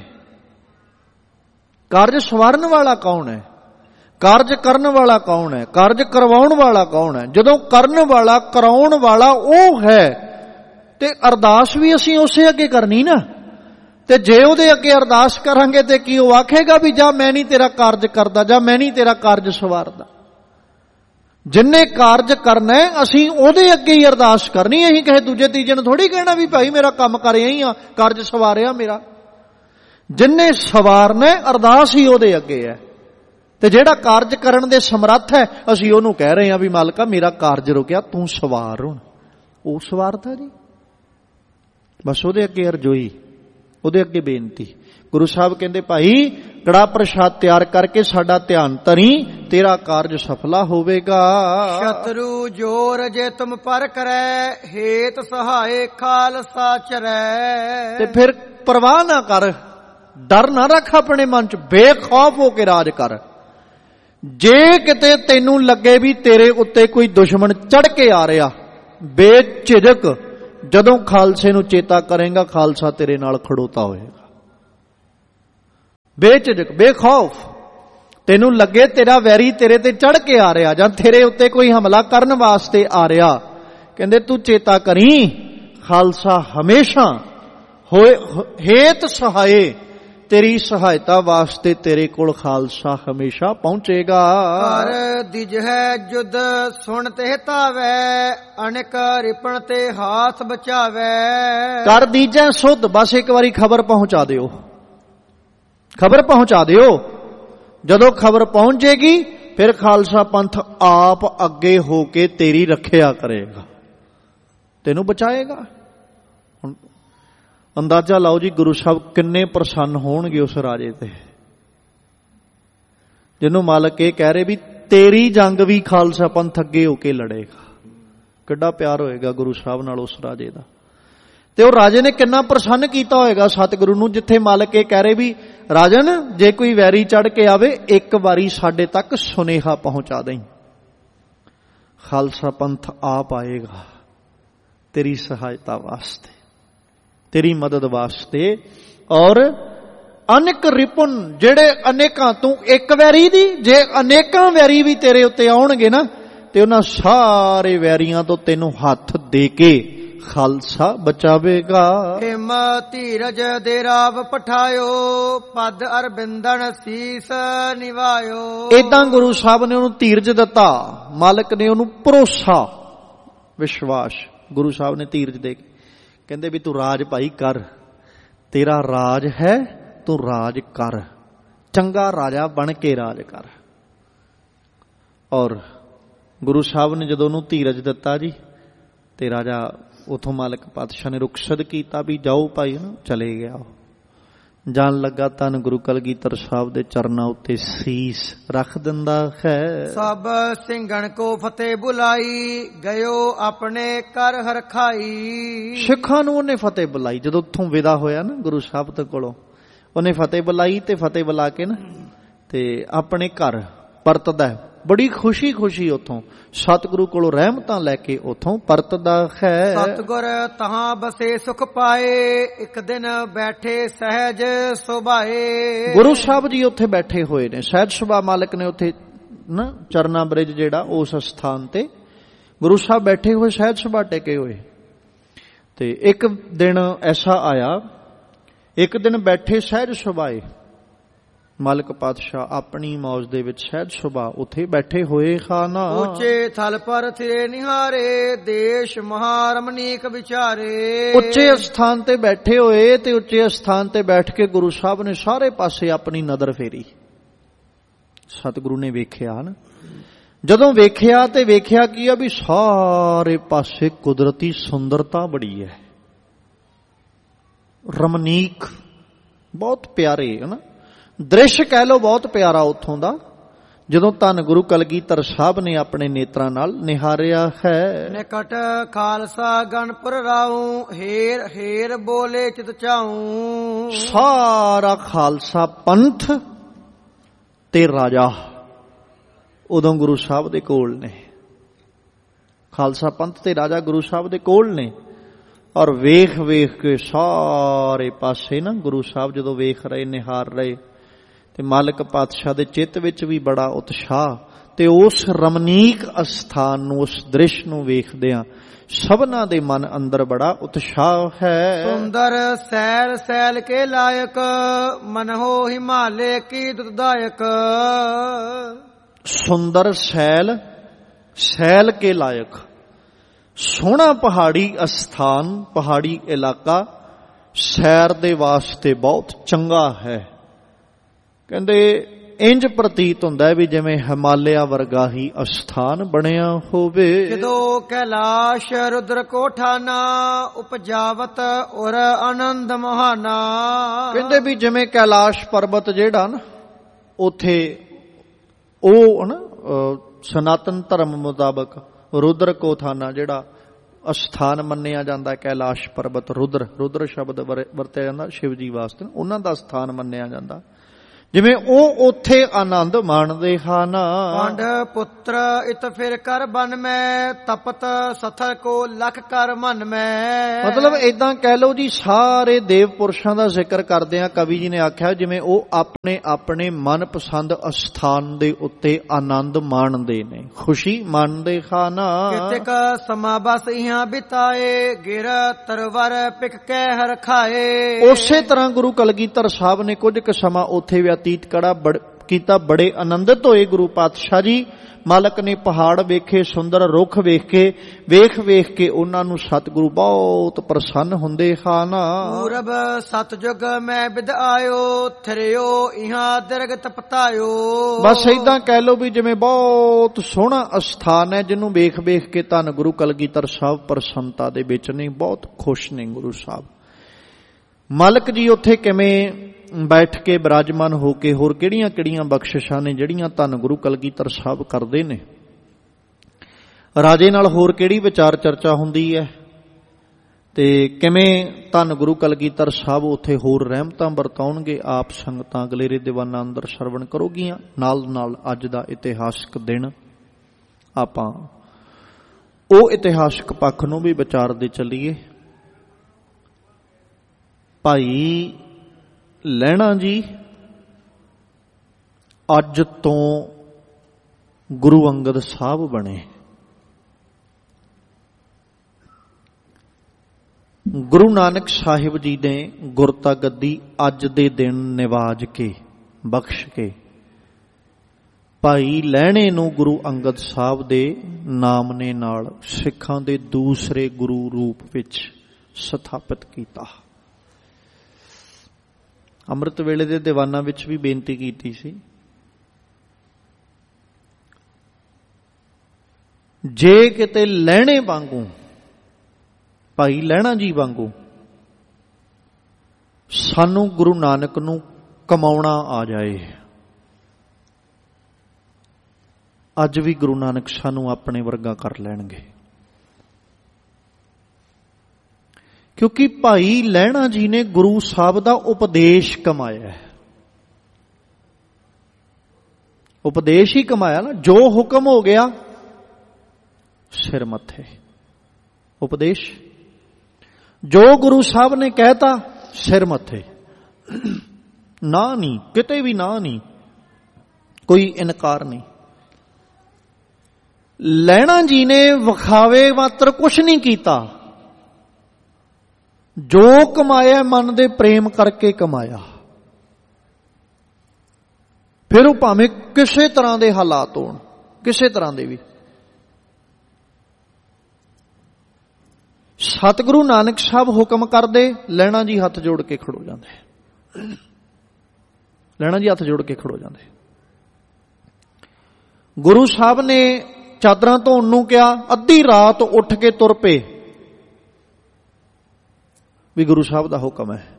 ਕਾਰਜ ਸਵਾਰਨ ਵਾਲਾ ਕੌਣ ਹੈ? ਕਾਰਜ ਕਰਨ ਵਾਲਾ ਕੌਣ ਹੈ? ਕਾਰਜ ਕਰਵਾਉਣ ਵਾਲਾ ਕੌਣ ਹੈ? ਜਦੋਂ ਕਰਨ ਵਾਲਾ, ਕਰਾਉਣ ਵਾਲਾ ਉਹ ਹੈ ਤੇ ਅਰਦਾਸ ਵੀ ਅਸੀਂ ਉਸੇ ਅੱਗੇ ਕਰਨੀ ਨਾ। ਤੇ ਜੇ ਉਹਦੇ ਅੱਗੇ ਅਰਦਾਸ ਕਰਾਂਗੇ ਤੇ ਕੀ ਉਹ ਆਖੇਗਾ ਵੀ ਜਾਂ ਮੈਂ ਨਹੀਂ ਤੇਰਾ ਕਾਰਜ ਕਰਦਾ, ਜਾਂ ਮੈਂ ਨਹੀਂ ਤੇਰਾ ਕਾਰਜ ਸਵਾਰਦਾ। ਜਿੰਨੇ ਕਾਰਜ ਕਰਨਾ ਅਸੀਂ ਉਹਦੇ ਅੱਗੇ ਹੀ ਅਰਦਾਸ ਕਰਨੀ। ਅਸੀਂ ਕਹੇ ਦੂਜੇ ਤੀਜੇ ਨੂੰ ਥੋੜੀ ਕਹਿਣਾ ਵੀ ਭਾਈ ਮੇਰਾ ਕੰਮ ਕਰਿਆ ਹੀ ਆ, ਕਾਰਜ ਸਵਾਰਿਆ ਮੇਰਾ। ਜਿੰਨੇ ਸਵਾਰਨਾ ਅਰਦਾਸ ਹੀ ਉਹਦੇ ਅੱਗੇ ਹੈ। ਤੇ ਜਿਹੜਾ ਕਾਰਜ ਕਰਨ ਦੇ ਸਮਰੱਥ ਹੈ ਅਸੀਂ ਉਹਨੂੰ ਕਹਿ ਰਹੇ ਹਾਂ ਵੀ ਮਾਲਕਾ ਮੇਰਾ ਕਾਰਜ ਰੁਕਿਆ, ਤੂੰ ਸਵਾਰ ਹੁਣ। ਉਹ ਸਵਾਰਦਾ ਜੀ। ਬਸ ਉਹਦੇ ਅੱਗੇ ਅਰਜ਼ੋਈ, ਉਹਦੇ ਅੱਗੇ ਬੇਨਤੀ। ਗੁਰੂ ਸਾਹਿਬ ਕਹਿੰਦੇ ਭਾਈ ਕੜਾ ਪ੍ਰਸ਼ਾਦ ਤਿਆਰ ਕਰਕੇ ਸਾਡਾ ਧਿਆਨ ਧਰੀ, ਤੇਰਾ ਕਾਰਜ ਸਫਲਾ ਹੋਵੇਗਾ। ਸ਼ਤਰੂ ਜੋਰ ਜੇ ਤੁਮ ਪਰ ਕਰੈ, ਹੇਤ ਸਹਾਏ ਖਾਲਸਾ ਚਰੈ। ਤੇ ਫਿਰ ਪਰਵਾਹ ਨਾ ਕਰ, ਡਰ ਨਾ ਰੱਖ ਆਪਣੇ ਮਨ ਚ, ਬੇਖੌਫ ਹੋ ਕੇ ਰਾਜ ਕਰ। ਜੇ ਕਿਤੇ ਤੈਨੂੰ ਲੱਗੇ ਵੀ ਤੇਰੇ ਉੱਤੇ ਕੋਈ ਦੁਸ਼ਮਣ ਚੜ ਕੇ ਆ ਰਿਹਾ, ਬੇਝਿਜਕ ਜਦੋਂ ਖਾਲਸੇ ਨੂੰ ਚੇਤਾ ਕਰੇਗਾ, ਖਾਲਸਾ ਤੇਰੇ ਨਾਲ ਖੜੋਤਾ ਹੋਏਗਾ। ਬੇਝਿਜਕ, ਬੇਖੌਫ। ਤੈਨੂੰ ਲੱਗੇ ਤੇਰਾ ਵੈਰੀ ਤੇਰੇ ਤੇ ਚੜ ਕੇ ਆ ਰਿਹਾ ਜਾਂ ਤੇਰੇ ਉੱਤੇ ਕੋਈ ਹਮਲਾ ਕਰਨ ਵਾਸਤੇ ਆ ਰਿਹਾ, ਕਹਿੰਦੇ ਤੂੰ ਚੇਤਾ ਕਰੀ, ਖਾਲਸਾ ਹਮੇਸ਼ਾ ਹੋਏ ਹੇਤ ਸਹਾਏ, ਤੇਰੀ ਸਹਾਇਤਾ ਵਾਸਤੇ ਤੇਰੇ ਕੋਲ ਖਾਲਸਾ ਹਮੇਸ਼ਾ ਪਹੁੰਚੇਗਾ। ਕਰ ਦਿਜਹਿ ਜੁਦ ਸੁਣ ਤੇ ਧਾਵੈ, ਅਨੇਕ ਰਿਪਣ ਤੇ ਹਾਥ ਬਚਾਵੈ। ਕਰ ਦੀਜੈ ਸੁਧ, ਬਸ ਇੱਕ ਵਾਰੀ ਖਬਰ ਪਹੁੰਚਾ ਦਿਓ, ਖਬਰ ਪਹੁੰਚਾ ਦਿਓ। ਜਦੋਂ ਖਬਰ ਪਹੁੰਚ ਜੇਗੀ ਫਿਰ ਖਾਲਸਾ ਪੰਥ ਆਪ ਅੱਗੇ ਹੋ ਕੇ ਤੇਰੀ ਰੱਖਿਆ ਕਰੇਗਾ, ਤੈਨੂੰ ਬਚਾਏਗਾ। ਹੁਣ ਅੰਦਾਜ਼ਾ ਲਾਓ ਜੀ, ਗੁਰੂ ਸਾਹਿਬ ਕਿੰਨੇ ਪ੍ਰਸੰਨ ਹੋਣਗੇ ਉਸ ਰਾਜੇ ਤੇ, ਜਿਹਨੂੰ ਮਾਲਕ ਇਹ ਕਹਿ ਰਹੇ ਵੀ ਤੇਰੀ ਜੰਗ ਵੀ ਖਾਲਸਾ ਪੰਥ ਅੱਗੇ ਹੋ ਕੇ ਲੜੇਗਾ। ਕਿੱਡਾ ਪਿਆਰ ਹੋਏਗਾ ਗੁਰੂ ਸਾਹਿਬ ਨਾਲ ਉਸ ਰਾਜੇ ਦਾ। ਤੇ ਉਹ ਰਾਜੇ ਨੇ ਕਿੰਨਾ ਪ੍ਰਸੰਨ ਕੀਤਾ ਹੋਏਗਾ ਸਤਿਗੁਰੂ ਨੂੰ, ਜਿੱਥੇ ਮਾਲਕ ਇਹ ਕਹਿ ਰਹੇ ਵੀ ਰਾਜਨ ਜੇ ਕੋਈ ਵੈਰੀ ਚੜ ਕੇ ਆਵੇ, ਇੱਕ ਵਾਰੀ ਸਾਡੇ ਤੱਕ ਸੁਨੇਹਾ ਪਹੁੰਚਾ ਦੇਈਂ, ਖਾਲਸਾ ਪੰਥ ਆਪ ਆਏਗਾ ਤੇਰੀ ਸਹਾਇਤਾ ਵਾਸਤੇ, ਤੇਰੀ ਮਦਦ ਵਾਸਤੇ। ਔਰ ਅਨੇਕ ਰਿਪਨ, ਜਿਹੜੇ ਅਨੇਕਾਂ, ਤੂੰ ਇੱਕ ਵੈਰੀ ਦੀ, ਜੇ ਅਨੇਕਾਂ ਵੈਰੀ ਵੀ ਤੇਰੇ ਉੱਤੇ ਆਉਣਗੇ ਨਾ, ਤੇ ਉਹਨਾਂ ਸਾਰੇ ਵੈਰੀਆਂ ਤੋਂ ਤੈਨੂੰ ਹੱਥ ਦੇ ਕੇ ਖਾਲਸਾ ਬਚਾਵੇਗਾ। ਹਿਮ ਧੀਰਜ ਦੇ ਰਾਵ ਪਠਾਇਓ, ਪਦ ਅਰਬਿੰਦਨ ਸੀਸ ਨਿਵਾਇਓ। ਏਦਾਂ ਗੁਰੂ ਸਾਹਿਬ ਨੇ ਉਹਨੂੰ ਧੀਰਜ ਦਿੱਤਾ, ਮਾਲਕ ਨੇ ਉਹਨੂੰ ਭਰੋਸਾ, ਵਿਸ਼ਵਾਸ, ਗੁਰੂ ਸਾਹਿਬ ਨੇ ਧੀਰਜ ਦੇ ਕੇ ਕਹਿੰਦੇ ਵੀ ਤੂੰ ਰਾਜ ਭਾਈ ਕਰ, ਤੇਰਾ ਰਾਜ ਹੈ, ਤੂੰ ਰਾਜ ਕਰ, ਚੰਗਾ ਰਾਜਾ ਬਣ ਕੇ ਰਾਜ ਕਰ। ਔਰ ਗੁਰੂ ਸਾਹਿਬ ਨੇ ਜਦੋਂ ਉਹਨੂੰ ਧੀਰਜ ਦਿੱਤਾ ਜੀ, ਤੇ ਰਾਜਾ ਉਥੋਂ ਮਾਲਕ ਪਾਤਸ਼ਾਹ ਨੇ ਰੁਖਸਤ ਕੀਤਾ ਵੀ ਜਾਓ ਭਾਈ, ਨਾ ਚਲੇ ਗਿਆ। ਜਾਣ ਲੱਗਾ ਧੰਨ ਗੁਰੂ ਕਲਗੀਧਰ ਸਾਹਿਬ ਦੇ ਚਰਨਾਂ ਉੱਤੇ ਸੀਸ ਰੱਖ ਦਿੰਦਾ ਹੈ। ਸਭ ਸਿੰਘਣ ਕੋ ਫਤਿਹ ਬੁਲਾਈ, ਗਇਓ ਆਪਣੇ ਕਰ ਹਰਖਾਈ। ਸਿੱਖਾਂ ਨੂੰ ਉਹਨੇ ਫਤਿਹ ਬੁਲਾਈ। ਜਦੋਂ ਉੱਥੋਂ ਵਿਦਾ ਹੋਇਆ ਨਾ ਗੁਰੂ ਸਾਹਿਬ ਦੇ ਕੋਲੋਂ, ਉਹਨੇ ਫਤਿਹ ਬੁਲਾਈ, ਤੇ ਫਤਿਹ ਬੁਲਾ ਕੇ ਨਾ ਤੇ ਆਪਣੇ ਘਰ ਪਰਤਦਾ, ਬੜੀ ਖੁਸ਼ੀ ਖੁਸ਼ੀ ਉੱਥੋਂ ਸਤਿਗੁਰੂ ਕੋਲੋਂ ਰਹਿਮਤਾਂ ਲੈ ਕੇ ਉੱਥੋਂ ਪਰਤਦਾ ਹੈ। ਸਤਿਗੁਰ ਤਹਾਂ ਬਸੇ ਸੁਖ ਪਾਏ, ਇੱਕ ਦਿਨ ਬੈਠੇ ਸਹਿਜ ਸੁਭਾਏ। ਗੁਰੂ ਸਾਹਿਬ ਜੀ ਉੱਥੇ ਬੈਠੇ ਹੋਏ ਨੇ, ਸਹਿਜ ਸੁਭਾ ਮਾਲਕ ਨੇ ਉੱਥੇ ਨਾ ਚਰਨਾ ਬ੍ਰਿਜ ਜਿਹੜਾ, ਉਸ ਸਥਾਨ ਤੇ ਗੁਰੂ ਸਾਹਿਬ ਬੈਠੇ ਹੋਏ, ਸਹਿਜ ਸੁਭਾ ਟੇਕੇ ਹੋਏ। ਤੇ ਇੱਕ ਦਿਨ ਐਸਾ ਆਇਆ, ਇੱਕ ਦਿਨ ਬੈਠੇ ਸਹਿਜ ਸੁਭਾਏ, ਮਾਲਕ ਪਾਤਸ਼ਾਹ ਆਪਣੀ ਮੌਜ ਦੇ ਵਿੱਚ ਸਹਿਜ ਸੁਭਾ ਉੱਥੇ ਬੈਠੇ ਹੋਏ ਖਾਨਾ। ਉੱਚੇ ਥਲ ਪਰ ਥਿਰੇ ਨਿਹਾਰੇ, ਦੇਸ਼ ਮਹਾਰਮਨੀਕ ਵਿਚਾਰੇ। ਉੱਚੇ ਸਥਾਨ ਤੇ ਬੈਠੇ ਹੋਏ, ਤੇ ਉੱਚੇ ਸਥਾਨ ਤੇ ਬੈਠ ਕੇ ਗੁਰੂ ਸਾਹਿਬ ਨੇ ਸਾਰੇ ਪਾਸੇ ਆਪਣੀ ਨਜ਼ਰ ਫੇਰੀ। ਸਤਿਗੁਰੂ ਨੇ ਵੇਖਿਆ ਨਾ, ਜਦੋਂ ਵੇਖਿਆ ਤੇ ਵੇਖਿਆ ਕੀ ਆ ਵੀ ਸਾਰੇ ਪਾਸੇ ਕੁਦਰਤੀ ਸੁੰਦਰਤਾ ਬੜੀ ਹੈ, ਰਮਨੀਕ, ਬਹੁਤ ਪਿਆਰੇ ਹੈ ਨਾ ਦ੍ਰਿਸ਼, ਕਹਿ ਲੋ ਬਹੁਤ ਪਿਆਰਾ ਉੱਥੋਂ ਦਾ। ਜਦੋਂ ਧੰਨ ਗੁਰੂ ਕਲਗੀਧਰ ਸਾਹਿਬ ਨੇ ਆਪਣੇ ਨੇਤਰਾਂ ਨਾਲ ਨਿਹਾਰਿਆ ਹੈ। ਨਿਕਟ ਖਾਲਸਾ ਗਣਪੁਰ ਰਾਉ, ਹੇਰ ਹੇਰ ਬੋਲੇ ਚਿਤ ਚਾਉ। ਸਾਰਾ ਖਾਲਸਾ ਪੰਥ ਤੇ ਰਾਜਾ ਉਦੋਂ ਗੁਰੂ ਸਾਹਿਬ ਦੇ ਕੋਲ ਨੇ, ਖਾਲਸਾ ਪੰਥ ਤੇ ਰਾਜਾ ਗੁਰੂ ਸਾਹਿਬ ਦੇ ਕੋਲ ਨੇ। ਔਰ ਵੇਖ ਵੇਖ ਕੇ ਸਾਰੇ ਪਾਸੇ ਨਾ ਗੁਰੂ ਸਾਹਿਬ ਜਦੋਂ ਵੇਖ ਰਹੇ, ਨਿਹਾਰ ਰਹੇ, ਤੇ ਮਾਲਕ ਪਾਤਸ਼ਾਹ ਦੇ ਚਿੱਤ ਵਿੱਚ ਵੀ ਬੜਾ ਉਤਸ਼ਾਹ, ਤੇ ਉਸ ਰਮਨੀਕ ਅਸਥਾਨ ਨੂੰ, ਉਸ ਦ੍ਰਿਸ਼ ਨੂੰ ਵੇਖਦਿਆਂ ਸਭਨਾਂ ਦੇ ਮਨ ਅੰਦਰ ਬੜਾ ਉਤਸ਼ਾਹ ਹੈ। ਸੁੰਦਰ ਸੈਲ ਸੈਲ ਕੇ ਲਾਇਕ, ਮਨਹੁ ਹਿਮਾਲੇ ਕੀ ਦੁਤਦਾਇਕ। ਸੁੰਦਰ ਸੈਲ, ਸੈਲ ਕੇ ਲਾਇਕ, ਸੋਹਣਾ ਪਹਾੜੀ ਅਸਥਾਨ, ਪਹਾੜੀ ਇਲਾਕਾ ਸੈਰ ਦੇ ਵਾਸਤੇ ਬਹੁਤ ਚੰਗਾ ਹੈ। ਕਹਿੰਦੇ ਇੰਜ ਪ੍ਰਤੀਤ ਹੁੰਦਾ ਵੀ ਜਿਵੇਂ ਹਿਮਾਲਿਆ ਵਰਗਾ ਹੀ ਅਸਥਾਨ ਬਣਿਆ ਹੋਵੇ। ਜਦੋਂ ਕੈਲਾਸ਼ ਰੁਦਰ ਕੋਠਾਨਾ, ਉਪਜਾਵਤ ਔਰ ਆਨੰਦ ਮਹਾਨਾ। ਕਹਿੰਦੇ ਵੀ ਜਿਵੇਂ ਕੈਲਾਸ਼ ਪਰਬਤ ਜਿਹੜਾ ਨਾ, ਉੱਥੇ ਉਹ ਨਾ ਸਨਾਤਨ ਧਰਮ ਮੁਤਾਬਕ ਰੁਦਰ ਕੋਥਾਨਾ ਜਿਹੜਾ ਅਸਥਾਨ ਮੰਨਿਆ ਜਾਂਦਾ, ਕੈਲਾਸ਼ ਪਰਬਤ, ਰੁਦਰ ਰੁਦਰ ਸ਼ਬਦ ਵਰਤਿਆ ਜਾਂਦਾ ਸ਼ਿਵ ਜੀ ਵਾਸਤੇ, ਉਹਨਾਂ ਦਾ ਸਥਾਨ ਮੰਨਿਆ ਜਾਂਦਾ। ਜਿਵੇਂ ਉਹ ਉੱਥੇ ਆਨੰਦ ਮਾਣਦੇ ਹਨ। ਪੰਡ ਪੁੱਤਰ ਇਤ ਫਿਰ ਕਰ ਬਨ ਮੈਂ, ਤਪਤ ਸਥਰ ਕੋ ਲਖ ਕਰ ਮਨ ਮੈਂ। ਮਤਲਬ ਏਦਾਂ ਕਹਿ ਲਓ ਜੀ, ਸਾਰੇ ਦੇਵ ਪੁਰਸ਼ਾਂ ਦਾ ਜ਼ਿਕਰ ਕਰਦੇ ਆ। ਕਵੀ ਜੀ ਨੇ ਆਖਿਆ ਜਿਵੇਂ ਉਹ ਆਪਣੇ ਆਪਣੇ ਮਨਪਸੰਦ ਅਸਥਾਨ ਦੇ ਉੱਤੇ ਆਨੰਦ ਮਾਣਦੇ ਨੇ, ਖੁਸ਼ੀ ਮਾਣਦੇ ਹਨ। ਕਿਤਕ ਸਮਾ ਬਸ ਇਹਾਂ ਬਿਤਾਏ, ਗਿਰ ਤਰਵਰ ਪਿਕ ਕੇ ਹਰ ਖਾਏ। ਉਸੇ ਤਰ੍ਹਾਂ ਗੁਰੂ ਕਲਗੀਧਰ ਸਾਹਿਬ ਨੇ ਕੁਝ ਕੁ ਸਮਾਂ ਉੱਥੇ ਅਤੀਤ ਕੜਾ ਕੀਤਾ। ਬੜੇ ਆਨੰਦਿਤ ਹੋਏ ਗੁਰੂ ਪਾਤਸ਼ਾਹ ਜੀ। ਮਾਲਕ ਨੇ ਪਹਾੜ ਵੇਖੇ, ਸੁੰਦਰ ਰੁੱਖ ਵੇਖ ਕੇ ਵੇਖ ਵੇਖ ਕੇ ਉਹਨਾਂ ਨੂੰ ਸਤਿਗੁਰੂ ਬਹੁਤ ਪ੍ਰਸੰਨ ਹੁੰਦੇ ਹਨ। ਪੂਰਬ ਸਤਜੁਗ ਮੈਂ ਬਿਦ ਆਇਓ, ਥਰਿਓ ਇਹਾਂ ਦਿਰਗ ਤਪਤਾਇਓ। ਬਸ ਏਦਾਂ ਕਹਿ ਲਓ ਵੀ ਜਿਵੇਂ ਬਹੁਤ ਸੋਹਣਾ ਅਸਥਾਨ ਹੈ, ਜਿਹਨੂੰ ਵੇਖ ਵੇਖ ਕੇ ਧੰਨ ਗੁਰੂ ਕਲਗੀਧਰ ਸਾਹਿਬ ਪ੍ਰਸੰਨਤਾ ਦੇ ਵਿੱਚ ਨੇ, ਬਹੁਤ ਖੁਸ਼ ਨੇ ਗੁਰੂ ਸਾਹਿਬ। ਮਾਲਕ ਜੀ ਉੱਥੇ ਕਿਵੇਂ ਬੈਠ ਕੇ ਬਿਰਾਜਮਾਨ ਹੋ ਕੇ ਹੋਰ ਕਿਹੜੀਆਂ ਕਿਹੜੀਆਂ ਬਖਸ਼ਿਸ਼ਾਂ ਨੇ ਜਿਹੜੀਆਂ ਧੰਨ ਗੁਰੂ ਕਲਗੀਧਰ ਸਾਹਿਬ ਕਰਦੇ ਨੇ। ਰਾਜੇ ਨਾਲ ਹੋਰ ਕਿਹੜੀ ਵਿਚਾਰ ਚਰਚਾ ਹੁੰਦੀ ਹੈ, ਤੇ ਕਿਵੇਂ ਧੰਨ ਗੁਰੂ ਕਲਗੀਧਰ ਸਾਹਿਬ ਉੱਥੇ ਹੋਰ ਰਹਿਮਤਾਂ ਵਰਤਾਉਣਗੇ। ਆਪ ਸੰਗਤਾਂ ਅਗਲੇਰੇ ਦੀਵਾਨਾਂ ਅੰਦਰ ਸਰਵਣ ਕਰੋਗੀਆਂ। ਨਾਲ ਨਾਲ ਅੱਜ ਦਾ ਇਤਿਹਾਸਕ ਦਿਨ ਆਪਾਂ ਉਹ ਇਤਿਹਾਸਕ ਪੱਖ ਨੂੰ ਵੀ ਵਿਚਾਰਦੇ ਚੱਲੀਏ। ਭਾਈ ਲਹਿਣਾ ਜੀ ਅੱਜ ਤੋਂ ਗੁਰੂ ਅੰਗਦ ਸਾਹਿਬ ਬਣੇ। ਗੁਰੂ ਨਾਨਕ ਸਾਹਿਬ ਜੀ ਨੇ ਗੁਰਤਾ ਗੱਦੀ ਅੱਜ ਦੇ ਦਿਨ ਨਿਵਾਜ ਕੇ ਬਖਸ਼ ਕੇ ਭਾਈ ਲਹਿਣੇ ਨੂੰ ਗੁਰੂ ਅੰਗਦ ਸਾਹਿਬ ਦੇ ਨਾਮਨੇ ਨਾਲ ਸਿੱਖਾਂ ਦੇ ਦੂਸਰੇ ਗੁਰੂ ਰੂਪ ਵਿੱਚ ਸਥਾਪਿਤ ਕੀਤਾ। ਅੰਮ੍ਰਿਤ ਵੇਲੇ ਦੇ ਦੀਵਾਨਾਂ ਵਿੱਚ ਵੀ ਬੇਨਤੀ ਕੀਤੀ ਸੀ, ਜੇ ਕਿਤੇ ਲਹਿਣੇ ਵਾਂਗੂ, ਭਾਈ ਲਹਿਣਾ ਜੀ ਵਾਂਗੂ ਸਾਨੂੰ ਗੁਰੂ ਨਾਨਕ ਨੂੰ ਕਮਾਉਣਾ ਆ ਜਾਏ, ਅੱਜ ਵੀ ਗੁਰੂ ਨਾਨਕ ਸਾਨੂੰ ਆਪਣੇ ਵਰਗਾ ਕਰ ਲੈਣਗੇ। ਕਿਉਂਕਿ ਭਾਈ ਲਹਿਣਾ ਜੀ ਨੇ ਗੁਰੂ ਸਾਹਿਬ ਦਾ ਉਪਦੇਸ਼ ਕਮਾਇਆ ਹੈ। ਉਪਦੇਸ਼ ਹੀ ਕਮਾਇਆ ਨਾ, ਜੋ ਹੁਕਮ ਹੋ ਗਿਆ ਸਿਰ ਮੱਥੇ। ਉਪਦੇਸ਼ ਜੋ ਗੁਰੂ ਸਾਹਿਬ ਨੇ ਕਹਿਤਾ ਸਿਰ ਮੱਥੇ, ਨਾ ਨਹੀਂ, ਕਿਤੇ ਵੀ ਨਾ ਨਹੀਂ, ਕੋਈ ਇਨਕਾਰ ਨਹੀਂ। ਲਹਿਣਾ ਜੀ ਨੇ ਵਿਖਾਵੇ ਮਾਤਰ ਕੁਛ ਨਹੀਂ ਕੀਤਾ, ਜੋ ਕਮਾਇਆ ਮਨ ਦੇ ਪ੍ਰੇਮ ਕਰਕੇ ਕਮਾਇਆ। ਫਿਰ ਉਹ ਭਾਵੇਂ ਕਿਸੇ ਤਰ੍ਹਾਂ ਦੇ ਹਾਲਾਤ ਹੋਣ, ਕਿਸੇ ਤਰ੍ਹਾਂ ਦੇ ਵੀ। ਸਤਿਗੁਰੂ ਨਾਨਕ ਸਾਹਿਬ ਹੁਕਮ ਕਰਦੇ, ਲਹਿਣਾ ਜੀ ਹੱਥ ਜੋੜ ਕੇ ਖੜੋ ਜਾਂਦੇ। ਲਹਿਣਾ ਜੀ ਹੱਥ ਜੋੜ ਕੇ ਖੜੋ ਜਾਂਦੇ। ਗੁਰੂ ਸਾਹਿਬ ਨੇ ਚਾਦਰਾਂ ਧੋਣ ਨੂੰ ਕਿਹਾ, ਅੱਧੀ ਰਾਤ ਉੱਠ ਕੇ ਤੁਰ ਪਏ ਵੀ ਗੁਰੂ ਸਾਹਿਬ ਦਾ ਹੁਕਮ ਹੈ।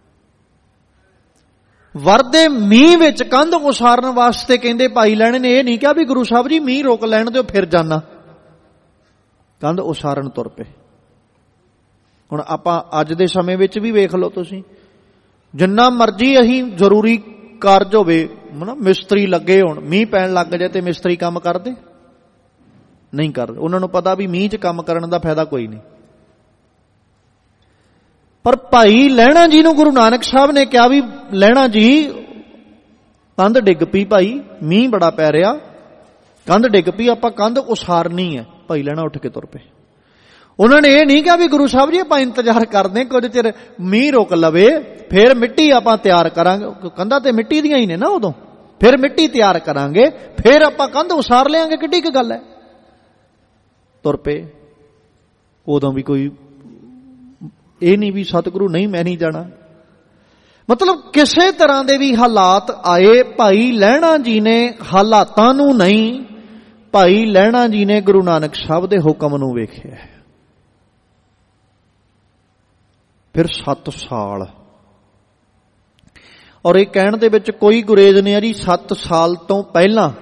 ਵਰਦੇ ਮੀਂਹ ਵਿੱਚ ਕੰਧ ਉਸਾਰਨ ਵਾਸਤੇ ਕਹਿੰਦੇ ਭਾਈ ਲਹਿਣੇ ਨੇ ਇਹ ਨਹੀਂ ਕਿਹਾ ਵੀ ਗੁਰੂ ਸਾਹਿਬ ਜੀ ਮੀਂਹ ਰੋਕ ਲੈਣ ਦਿਓ ਫਿਰ ਜਾਣਾ, ਕੰਧ ਉਸਾਰਨ ਤੁਰ ਪਏ। ਹੁਣ ਆਪਾਂ ਅੱਜ ਦੇ ਸਮੇਂ ਵਿੱਚ ਵੀ ਵੇਖ ਲਓ ਤੁਸੀਂ, ਜਿੰਨਾ ਮਰਜ਼ੀ ਅਸੀਂ ਜ਼ਰੂਰੀ ਕਾਰਜ ਹੋਵੇ ਨਾ, ਮਿਸਤਰੀ ਲੱਗੇ ਹੋਣ, ਮੀਂਹ ਪੈਣ ਲੱਗ ਜਾਏ ਤੇ ਮਿਸਤਰੀ ਕੰਮ ਕਰਦੇ ਨਹੀਂ ਕਰਦੇ। ਉਹਨਾਂ ਨੂੰ ਪਤਾ ਵੀ ਮੀਂਹ 'ਚ ਕੰਮ ਕਰਨ ਦਾ ਫਾਇਦਾ ਕੋਈ ਨਹੀਂ। ਪਰ ਭਾਈ ਲਹਿਣਾ ਜੀ ਨੂੰ ਗੁਰੂ ਨਾਨਕ ਸਾਹਿਬ ਨੇ ਕਿਹਾ ਵੀ ਲਹਿਣਾ ਜੀ ਕੰਧ ਡਿੱਗ ਪਈ, ਭਾਈ ਮੀਂਹ ਬੜਾ ਪੈ ਰਿਹਾ, ਕੰਧ ਡਿੱਗ ਪਈ, ਆਪਾਂ ਕੰਧ ਉਸਾਰਨੀ ਹੈ। ਭਾਈ ਲਹਿਣਾ ਉੱਠ ਕੇ ਤੁਰ ਪਏ। ਉਹਨਾਂ ਨੇ ਇਹ ਨਹੀਂ ਕਿਹਾ ਵੀ ਗੁਰੂ ਸਾਹਿਬ ਜੀ ਆਪਾਂ ਇੰਤਜ਼ਾਰ ਕਰਦੇ ਕੁਝ ਚਿਰ ਮੀਂਹ ਰੁਕ ਲਵੇ ਫਿਰ ਮਿੱਟੀ ਆਪਾਂ ਤਿਆਰ ਕਰਾਂਗੇ। ਕੰਧਾਂ ਤੇ ਮਿੱਟੀ ਦੀਆਂ ਹੀ ਨੇ ਨਾ ਉਦੋਂ, ਫਿਰ ਮਿੱਟੀ ਤਿਆਰ ਕਰਾਂਗੇ, ਫਿਰ ਆਪਾਂ ਕੰਧ ਉਸਾਰ ਲਿਆਂਗੇ, ਕਿੱਡੀ ਕੁ ਗੱਲ ਹੈ। ਤੁਰ ਪਏ। ਉਦੋਂ ਵੀ ਕੋਈ ਇਹ ਨਹੀਂ ਵੀ ਸਤਿਗੁਰੂ ਨਹੀਂ ਮੈਂ ਨਹੀਂ ਜਾਣਾ। ਮਤਲਬ ਕਿਸੇ ਤਰ੍ਹਾਂ ਦੇ ਵੀ ਹਾਲਾਤ ਆਏ, ਭਾਈ ਲਹਿਣਾ ਜੀ ਨੇ ਹਾਲਾਤਾਂ ਨੂੰ ਨਹੀਂ, ਭਾਈ ਲਹਿਣਾ ਜੀ ਨੇ ਗੁਰੂ ਨਾਨਕ ਸਾਹਿਬ ਦੇ ਹੁਕਮ ਨੂੰ ਵੇਖਿਆ। ਫਿਰ ਸੱਤ ਸਾਲ ਔਰ ਇਹ ਕਹਿਣ ਦੇ ਵਿੱਚ ਕੋਈ ਗੁਰੇਜ਼ ਨਹੀਂ ਆ ਜੀ। ਸੱਤ ਸਾਲ ਤੋਂ ਪਹਿਲਾਂ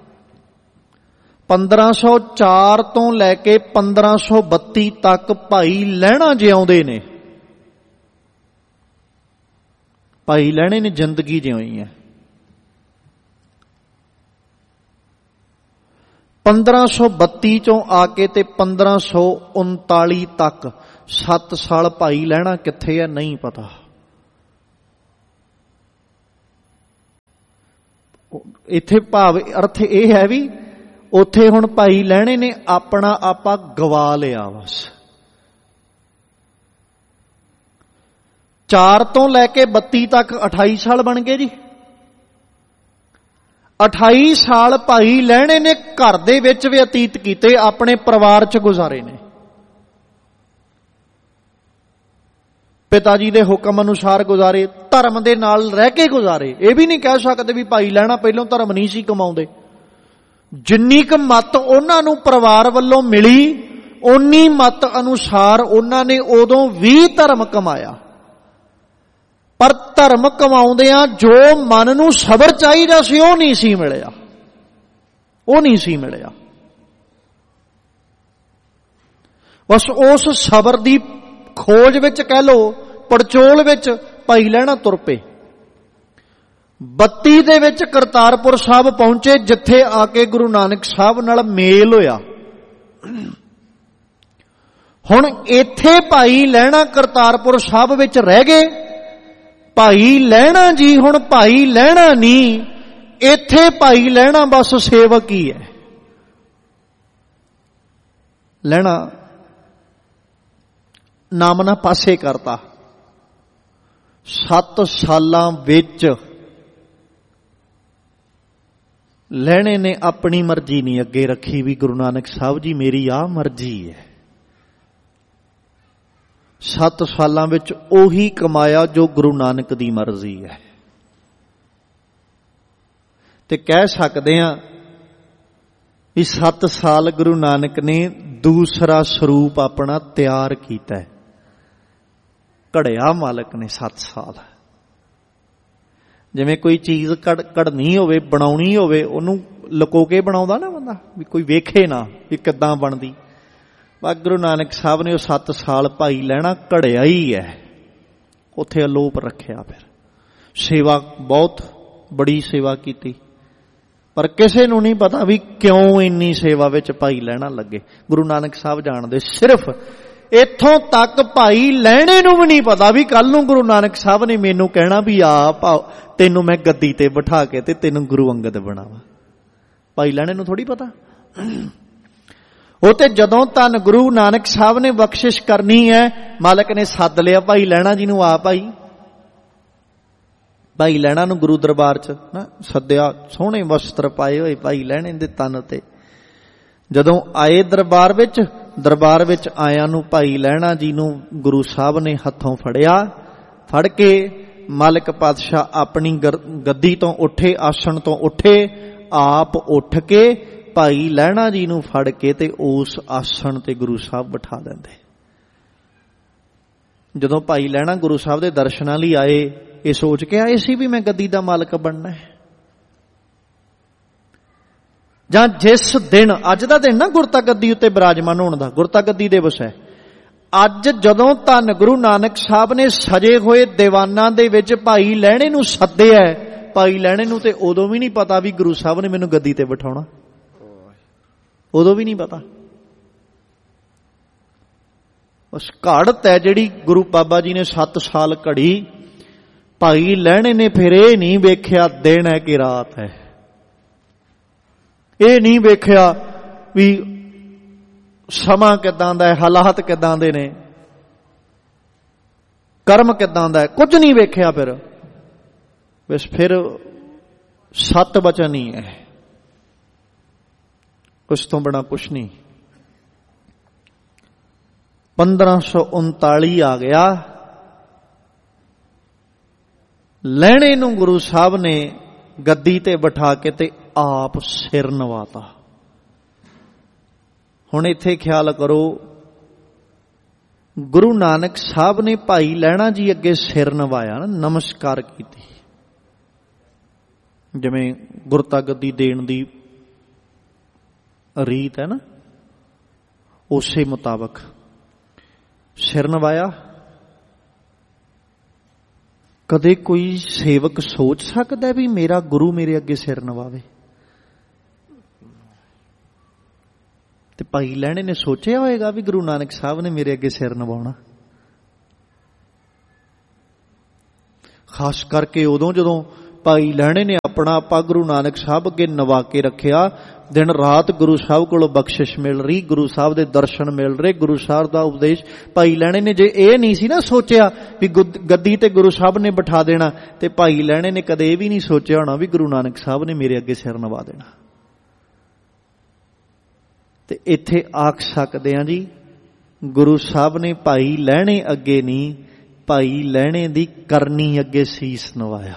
ਪੰਦਰਾਂ ਸੌ ਚਾਰ ਤੋਂ ਲੈ ਕੇ ਪੰਦਰਾਂ ਸੌ ਬੱਤੀ ਤੱਕ ਭਾਈ ਲਹਿਣਾ ਜਿਉਂਦੇ ਨੇ। ਭਾਈ ਲਹਿਣੇ ਨੇ ਜ਼ਿੰਦਗੀ ਜਿਉਈ ਹੈ। ਪੰਦਰਾਂ ਸੌ ਬੱਤੀ ਚੋਂ ਆ ਕੇ ਤੇ ਪੰਦਰਾਂ ਸੌ ਉਨਤਾਲੀ ਤੱਕ ਸੱਤ ਸਾਲ ਭਾਈ ਲਹਿਣਾ ਕਿੱਥੇ ਹੈ ਨਹੀਂ ਪਤਾ। ਇੱਥੇ ਭਾਵ ਅਰਥ ਇਹ ਹੈ ਵੀ ਉੱਥੇ ਹੁਣ ਭਾਈ ਲਹਿਣੇ ਨੇ ਆਪਣਾ ਆਪਾ ਗਵਾ ਲਿਆ। ਬਸ ਚਾਰ ਤੋਂ ਲੈ ਕੇ ਬੱਤੀ ਤੱਕ ਅਠਾਈ ਸਾਲ ਬਣ ਗਏ ਜੀ। ਅਠਾਈ ਸਾਲ ਭਾਈ ਲਹਿਣੇ ਨੇ ਘਰ ਦੇ ਵਿੱਚ ਬਤੀਤ ਕੀਤੇ, ਆਪਣੇ ਪਰਿਵਾਰ 'ਚ ਗੁਜ਼ਾਰੇ ਨੇ। ਪਿਤਾ ਜੀ ਦੇ ਹੁਕਮ ਅਨੁਸਾਰ ਗੁਜ਼ਾਰੇ, ਧਰਮ ਦੇ ਨਾਲ ਰਹਿ ਕੇ ਗੁਜ਼ਾਰੇ। ਇਹ ਵੀ ਨਹੀਂ ਕਹਿ ਸਕਦੇ ਵੀ ਭਾਈ ਲਹਿਣਾ ਪਹਿਲਾਂ ਧਰਮ ਨਹੀਂ ਸੀ ਕਮਾਉਂਦੇ। ਜਿੰਨੀ ਕੁ ਮੱਤ ਉਹਨਾਂ ਨੂੰ ਪਰਿਵਾਰ ਵੱਲੋਂ ਮਿਲੀ, ਓਨੀ ਮੱਤ ਅਨੁਸਾਰ ਉਹਨਾਂ ਨੇ ਉਦੋਂ ਵੀ ਧਰਮ ਕਮਾਇਆ। ਪਰ ਧਰਮ ਕਮਾਉਂਦਿਆਂ ਜੋ ਮਨ ਨੂੰ ਸਬਰ ਚਾਹੀਦਾ ਸੀ ਉਹ ਨਹੀਂ ਸੀ ਮਿਲਿਆ, ਉਹ ਨਹੀਂ ਸੀ ਮਿਲਿਆ। ਬਸ ਉਸ ਸਬਰ ਦੀ ਖੋਜ ਵਿੱਚ ਕਹਿ ਲੋ, ਪੜਚੋਲ ਵਿੱਚ ਭਾਈ ਲਹਿਣਾ ਤੁਰ ਪਏ। ਬੱਤੀ ਦੇ ਵਿੱਚ ਕਰਤਾਰਪੁਰ ਸਾਹਿਬ ਪਹੁੰਚੇ, ਜਿੱਥੇ ਆ ਕੇ ਗੁਰੂ ਨਾਨਕ ਸਾਹਿਬ ਨਾਲ ਮੇਲ ਹੋਇਆ। ਹੁਣ ਇੱਥੇ ਭਾਈ ਲਹਿਣਾ ਕਰਤਾਰਪੁਰ ਸਾਹਿਬ ਵਿੱਚ ਰਹਿ ਗਏ। ਭਾਈ ਲਹਿਣਾ ਜੀ ਹੁਣ ਭਾਈ ਲਹਿਣਾ ਨਹੀਂ, ਇੱਥੇ ਭਾਈ ਲਹਿਣਾ ਬਸ ਸੇਵਕ ਹੀ ਹੈ। ਲਹਿਣਾ ਨਾਮ ਨਾ ਪਾਸੇ ਕਰਤਾ। ਸੱਤ ਸਾਲਾਂ ਵਿੱਚ ਲਹਿਣੇ ਨੇ ਆਪਣੀ ਮਰਜ਼ੀ ਨਹੀਂ ਅੱਗੇ ਰੱਖੀ ਵੀ ਗੁਰੂ ਨਾਨਕ ਸਾਹਿਬ ਜੀ ਮੇਰੀ ਆਹ ਮਰਜ਼ੀ ਹੈ। ਸੱਤ ਸਾਲਾਂ ਵਿੱਚ ਉਹੀ ਕਮਾਇਆ ਜੋ ਗੁਰੂ ਨਾਨਕ ਦੀ ਮਰਜ਼ੀ ਹੈ। ਤੇ ਕਹਿ ਸਕਦੇ ਹਾਂ ਵੀ ਸੱਤ ਸਾਲ ਗੁਰੂ ਨਾਨਕ ਨੇ ਦੂਸਰਾ ਸਰੂਪ ਆਪਣਾ ਤਿਆਰ ਕੀਤਾ। ਘੜਿਆ ਮਾਲਕ ਨੇ ਸੱਤ ਸਾਲ। ਜਿਵੇਂ ਕੋਈ ਚੀਜ਼ ਕੜ ਕੜਨੀ ਹੋਵੇ, ਬਣਾਉਣੀ ਹੋਵੇ, ਉਹਨੂੰ ਲੁਕੋ ਕੇ ਬਣਾਉਂਦਾ ਨਾ ਬੰਦਾ, ਵੀ ਕੋਈ ਵੇਖੇ ਨਾ ਵੀ ਕਿੱਦਾਂ ਬਣਦੀ। ਬਸ ਗੁਰੂ ਨਾਨਕ ਸਾਹਿਬ ਨੇ ਉਹ ਸੱਤ ਸਾਲ ਭਾਈ ਲਹਿਣਾ ਘੜਿਆ ਹੀ ਹੈ, ਉੱਥੇ ਅਲੋਪ ਰੱਖਿਆ। ਫਿਰ ਸੇਵਾ ਬਹੁਤ ਬੜੀ ਸੇਵਾ ਕੀਤੀ, ਪਰ ਕਿਸੇ ਨੂੰ ਨਹੀਂ ਪਤਾ ਵੀ ਕਿਉਂ ਇੰਨੀ ਸੇਵਾ ਵਿੱਚ ਭਾਈ ਲਹਿਣਾ ਲੱਗੇ। ਗੁਰੂ ਨਾਨਕ ਸਾਹਿਬ ਜਾਣਦੇ। ਸਿਰਫ ਇੱਥੋਂ ਤੱਕ ਭਾਈ ਲਹਿਣੇ ਨੂੰ ਵੀ ਨਹੀਂ ਪਤਾ ਵੀ ਕੱਲ ਨੂੰ ਗੁਰੂ ਨਾਨਕ ਸਾਹਿਬ ਨੇ ਮੈਨੂੰ ਕਹਿਣਾ ਵੀ ਆ ਭਾਉ ਤੈਨੂੰ ਮੈਂ ਗੱਦੀ ਤੇ ਬਿਠਾ ਕੇ ਤੇ ਤੈਨੂੰ ਗੁਰੂ ਅੰਗਦ ਬਣਾਵਾਂ। ਭਾਈ ਲਹਿਣੇ ਨੂੰ ਥੋੜੀ ਪਤਾ। ਉਹ ਤੇ ਜਦੋਂ ਧੰਨ ਗੁਰੂ ਨਾਨਕ ਸਾਹਿਬ ਨੇ ਬਖਸ਼ਿਸ਼ ਕਰਨੀ ਹੈ, ਮਾਲਕ ਨੇ ਸੱਦ ਲਿਆ ਭਾਈ ਲਹਿਣਾ ਜੀ ਨੂੰ। ਆ ਭਾਈ ਭਾਈ ਲਹਿਣਾ ਨੂੰ ਗੁਰੂ ਦਰਬਾਰ 'ਚ ਨਾ ਸੱਦਿਆ। ਸੋਹਣੇ ਵਸਤਰ ਪਾਏ ਹੋਏ ਭਾਈ ਲਹਿਣੇ ਦੇ ਤਨ ਤੇ ਜਦੋਂ ਆਏ ਦਰਬਾਰ ਵਿੱਚ, ਦਰਬਾਰ ਵਿੱਚ ਆਇਆਂ ਨੂੰ ਭਾਈ ਲਹਿਣਾ ਜੀ ਨੂੰ ਗੁਰੂ ਸਾਹਿਬ ਨੇ ਹੱਥੋਂ ਫੜਿਆ। ਫੜ ਕੇ ਮਾਲਕ ਪਾਤਸ਼ਾਹ ਆਪਣੀ ਗੱਦੀ ਤੋਂ ਉੱਠੇ, ਆਸਣ ਤੋਂ ਉੱਠੇ, ਆਪ ਉੱਠ ਕੇ ਭਾਈ ਲਹਿਣਾ ਜੀ ਨੂੰ ਫੜ ਕੇ ਤੇ ਉਸ ਆਸਣ ਤੇ ਗੁਰੂ ਸਾਹਿਬ ਬਿਠਾ ਦਿੰਦੇ। ਜਦੋਂ ਭਾਈ ਲਹਿਣਾ ਗੁਰੂ ਸਾਹਿਬ ਦੇ ਦਰਸ਼ਨਾਂ ਲਈ ਆਏ, ਇਹ ਸੋਚ ਕੇ ਆਏ ਸੀ ਵੀ ਮੈਂ ਗੱਦੀ ਦਾ ਮਾਲਕ ਬਣਨਾ ਹੈ। ਜਾਂ ਜਿਸ ਦਿਨ, ਅੱਜ ਦਾ ਦਿਨ ਨਾ ਗੁਰਤਾ ਗੱਦੀ ਉੱਤੇ ਬਿਰਾਜਮਾਨ ਹੋਣ ਦਾ, ਗੁਰਤਾ ਗੱਦੀ ਦਿਵਸ ਹੈ। ਅੱਜ ਜਦੋਂ ਧੰਨ ਗੁਰੂ ਨਾਨਕ ਸਾਹਿਬ ਨੇ ਸਜੇ ਹੋਏ ਦੀਵਾਨਾਂ ਦੇ ਵਿੱਚ ਭਾਈ ਲਹਿਣੇ ਨੂੰ ਸੱਦਿਆ, ਭਾਈ ਲਹਿਣੇ ਨੂੰ ਤੇ ਉਦੋਂ ਵੀ ਨਹੀਂ ਪਤਾ ਵੀ ਗੁਰੂ ਸਾਹਿਬ ਨੇ ਮੈਨੂੰ ਗੱਦੀ ਤੇ ਬਿਠਾਉਣਾ, ਉਦੋਂ ਵੀ ਨਹੀਂ ਪਤਾ। ਉਸ ਘਾੜਤ ਹੈ ਜਿਹੜੀ ਗੁਰੂ ਬਾਬਾ ਜੀ ਨੇ ਸੱਤ ਸਾਲ ਘੜੀ। ਭਾਈ ਲਹਿਣੇ ਨੇ ਫਿਰ ਇਹ ਨਹੀਂ ਵੇਖਿਆ ਦਿਨ ਹੈ ਕਿ ਰਾਤ ਹੈ, ਇਹ ਨਹੀਂ ਵੇਖਿਆ ਵੀ ਸਮਾਂ ਕਿੱਦਾਂ ਦਾ ਹੈ, ਹਾਲਾਤ ਕਿੱਦਾਂ ਦੇ ਨੇ, ਕਰਮ ਕਿੱਦਾਂ ਦਾ ਹੈ, ਕੁਝ ਨਹੀਂ ਵੇਖਿਆ। ਫਿਰ ਬਸ ਫਿਰ ਸੱਤ ਬਚਨ ਹੀ ਹੈ, ਉਸ ਤੋਂ ਬਿਨਾਂ ਕੁਛ ਨਹੀਂ। ਪੰਦਰਾਂ ਸੌ ਉਨਤਾਲੀ ਆ ਗਿਆ। ਲਹਿਣੇ ਨੂੰ ਗੁਰੂ ਸਾਹਿਬ ਨੇ ਗੱਦੀ ਤੇ ਬਿਠਾ ਕੇ ਤੇ ਆਪ ਸਿਰ ਨਵਾਤਾ। ਹੁਣ ਇੱਥੇ ਖਿਆਲ ਕਰੋ, ਗੁਰੂ ਨਾਨਕ ਸਾਹਿਬ ਨੇ ਭਾਈ ਲਹਿਣਾ ਜੀ ਅੱਗੇ ਸਿਰ ਨਵਾਇਆ ਨਾ, ਨਮਸਕਾਰ ਕੀਤੀ। ਜਿਵੇਂ ਗੁਰਤਾ ਗੱਦੀ ਦੇਣ ਦੀ ਰੀਤ ਹੈ ਨਾ, ਉਸੇ ਮੁਤਾਬਕ ਸਿਰ ਨਵਾਇਆ। ਕਦੇ ਕੋਈ ਸੇਵਕ ਸੋਚ ਸਕਦਾ ਵੀ ਮੇਰਾ ਗੁਰੂ ਮੇਰੇ ਅੱਗੇ ਸਿਰ ਨਵਾਵੇ? ਤੇ ਭਾਈ ਲਹਿਣੇ ਨੇ ਸੋਚਿਆ ਹੋਏਗਾ ਵੀ ਗੁਰੂ ਨਾਨਕ ਸਾਹਿਬ ਨੇ ਮੇਰੇ ਅੱਗੇ ਸਿਰ ਨਵਾਉਣਾ? ਖਾਸ ਕਰਕੇ ਉਦੋਂ ਜਦੋਂ ਭਾਈ ਲਹਿਣੇ ਨੇ ਆਪਣਾ ਆਪਾ ਗੁਰੂ ਨਾਨਕ ਸਾਹਿਬ ਅੱਗੇ ਨਵਾ ਕੇ ਰੱਖਿਆ, ਦਿਨ ਰਾਤ ਗੁਰੂ ਸਾਹਿਬ ਕੋਲੋਂ ਬਖਸ਼ਿਸ਼ ਮਿਲ ਰਹੀ, ਗੁਰੂ ਸਾਹਿਬ ਦੇ ਦਰਸ਼ਨ ਮਿਲ ਰਹੇ, ਗੁਰੂ ਸਾਹਿਬ ਦਾ ਉਪਦੇਸ਼। ਭਾਈ ਲਹਿਣੇ ਨੇ ਜੇ ਇਹ ਨਹੀਂ ਸੀ ਨਾ ਸੋਚਿਆ ਵੀ ਗੱਦੀ ਤੇ ਗੁਰੂ ਸਾਹਿਬ ਨੇ ਬਿਠਾ ਦੇਣਾ, ਤੇ ਭਾਈ ਲਹਿਣੇ ਨੇ ਕਦੇ ਇਹ ਵੀ ਨਹੀਂ ਸੋਚਿਆ ਹੋਣਾ ਵੀ ਗੁਰੂ ਨਾਨਕ ਸਾਹਿਬ ਨੇ ਮੇਰੇ ਅੱਗੇ ਸਿਰ ਨਵਾ ਦੇਣਾ। ਤੇ ਇੱਥੇ ਆਖ ਸਕਦੇ ਹਾਂ ਜੀ, ਗੁਰੂ ਸਾਹਿਬ ਨੇ ਭਾਈ ਲਹਿਣੇ ਅੱਗੇ ਨਹੀਂ, ਭਾਈ ਲਹਿਣੇ ਦੀ ਕਰਨੀ ਅੱਗੇ ਸੀਸ ਨਵਾਇਆ।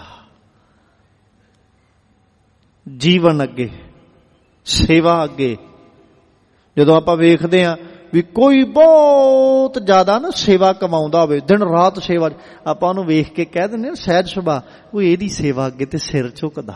ਜੀਵਨ ਅੱਗੇ, ਸੇਵਾ ਅੱਗੇ। ਜਦੋਂ ਆਪਾਂ ਵੇਖਦੇ ਹਾਂ ਵੀ ਕੋਈ ਬਹੁਤ ਜ਼ਿਆਦਾ ਨਾ ਸੇਵਾ ਕਮਾਉਂਦਾ ਹੋਵੇ, ਦਿਨ ਰਾਤ ਸੇਵਾ, ਆਪਾਂ ਉਹਨੂੰ ਵੇਖ ਕੇ ਕਹਿ ਦਿੰਦੇ ਹਾਂ ਸਹਿਜ ਸੁਭਾਅ, ਉਹ ਇਹਦੀ ਸੇਵਾ ਅੱਗੇ ਤੇ ਸਿਰ ਝੁਕਦਾ।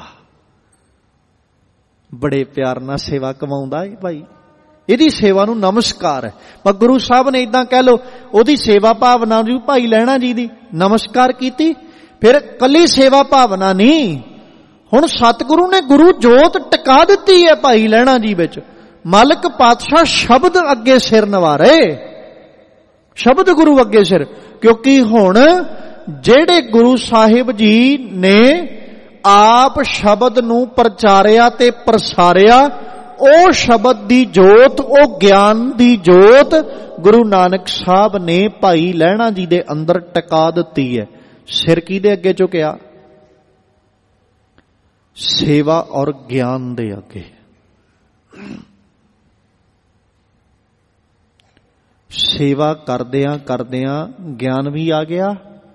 ਬੜੇ ਪਿਆਰ ਨਾਲ ਸੇਵਾ ਕਮਾਉਂਦਾ ਹੈ ਭਾਈ, ਇਹਦੀ ਸੇਵਾ ਨੂੰ ਨਮਸਕਾਰ ਹੈ। ਪਰ ਗੁਰੂ ਸਾਹਿਬ ਨੇ ਇਦਾਂ ਕਹਿ ਲਓ, ਉਹਦੀ ਸੇਵਾ ਭਾਵਨਾ ਨੂੰ ਭਾਈ ਲਹਿਣਾ ਜੀ ਦੀ ਨਮਸਕਾਰ ਕੀਤੀ। ਫਿਰ ਕੱਲੀ ਸੇਵਾ ਭਾਵਨਾ ਨਹੀਂ, ਹੁਣ ਸਤਿਗੁਰੂ ਨੇ ਗੁਰੂ ਜੋਤ ਟਿਕਾ ਦਿੱਤੀ ਹੈ ਭਾਈ ਲਹਿਣਾ ਜੀ ਵਿੱਚ। ਮਾਲਕ ਪਾਤਸ਼ਾਹ ਸ਼ਬਦ ਅੱਗੇ ਸਿਰ ਨਵਾ ਰਹੇ, ਸ਼ਬਦ ਗੁਰੂ ਅੱਗੇ ਸਿਰ। ਕਿਉਂਕਿ ਹੁਣ ਜਿਹੜੇ ਗੁਰੂ ਸਾਹਿਬ ਜੀ ਨੇ ਆਪ ਸ਼ਬਦ ਨੂੰ ਪ੍ਰਚਾਰਿਆ ਤੇ ਪ੍ਰਸਾਰਿਆ, ਉਹ ਸ਼ਬਦ ਦੀ ਜੋਤ, ਉਹ ਗਿਆਨ ਦੀ ਜੋਤ ਗੁਰੂ ਨਾਨਕ ਸਾਹਿਬ ਨੇ ਭਾਈ ਲਹਿਣਾ ਜੀ ਦੇ ਅੰਦਰ ਟਿਕਾ ਦਿੱਤੀ ਹੈ। ਸਿਰ ਕਿਹਦੇ ਅੱਗੇ ਝੁਕਿਆ? ਸੇਵਾ ਔਰ ਗਿਆਨ ਦੇ ਅੱਗੇ। ਸੇਵਾ ਕਰਦਿਆਂ ਕਰਦਿਆਂ ਗਿਆਨ ਵੀ ਆ ਗਿਆ।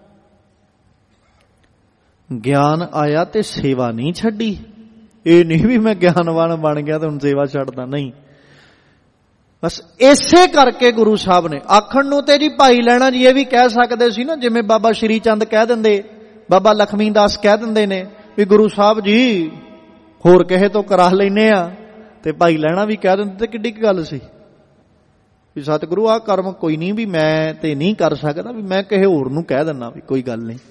ਗਿਆਨ ਆਇਆ ਤੇ ਸੇਵਾ ਨਹੀਂ ਛੱਡੀ। ਇਹ ਨਹੀਂ ਵੀ ਮੈਂ ਗਿਆਨਵਾਨ ਬਣ ਗਿਆ ਤੇ ਹੁਣ ਸੇਵਾ ਛੱਡਦਾ, ਨਹੀਂ। ਬਸ ਇਸੇ ਕਰਕੇ ਗੁਰੂ ਸਾਹਿਬ ਨੇ ਆਖਣ ਨੂੰ ਤੇ ਜੀ ਭਾਈ ਲਹਿਣਾ ਜੀ ਇਹ ਵੀ ਕਹਿ ਸਕਦੇ ਸੀ ਨਾ, ਜਿਵੇਂ ਬਾਬਾ ਸ਼੍ਰੀ ਚੰਦ ਕਹਿ ਦਿੰਦੇ, ਬਾਬਾ ਲਖਮੀ ਦਾਸ ਕਹਿ ਦਿੰਦੇ ਨੇ ਵੀ ਗੁਰੂ ਸਾਹਿਬ ਜੀ ਹੋਰ ਕਿਸੇ ਤੋਂ ਕਰਾ ਲੈਨੇ ਆ, ਤੇ ਭਾਈ ਲਹਿਣਾ ਵੀ ਕਹਿ ਦਿੰਦੇ, ਤੇ ਕਿੱਡੀ ਕੀ ਗੱਲ ਸੀ ਵੀ ਸਤਿਗੁਰੂ ਆਹ ਕਰਮ ਕੋਈ ਨਹੀਂ ਵੀ ਮੈਂ ਤੇ ਨਹੀਂ ਕਰ ਸਕਦਾ, ਵੀ ਮੈਂ ਕਿਸੇ ਹੋਰ ਨੂੰ ਕਹਿ ਦਿੰਦਾ ਵੀ ਕੋਈ ਗੱਲ ਨਹੀਂ।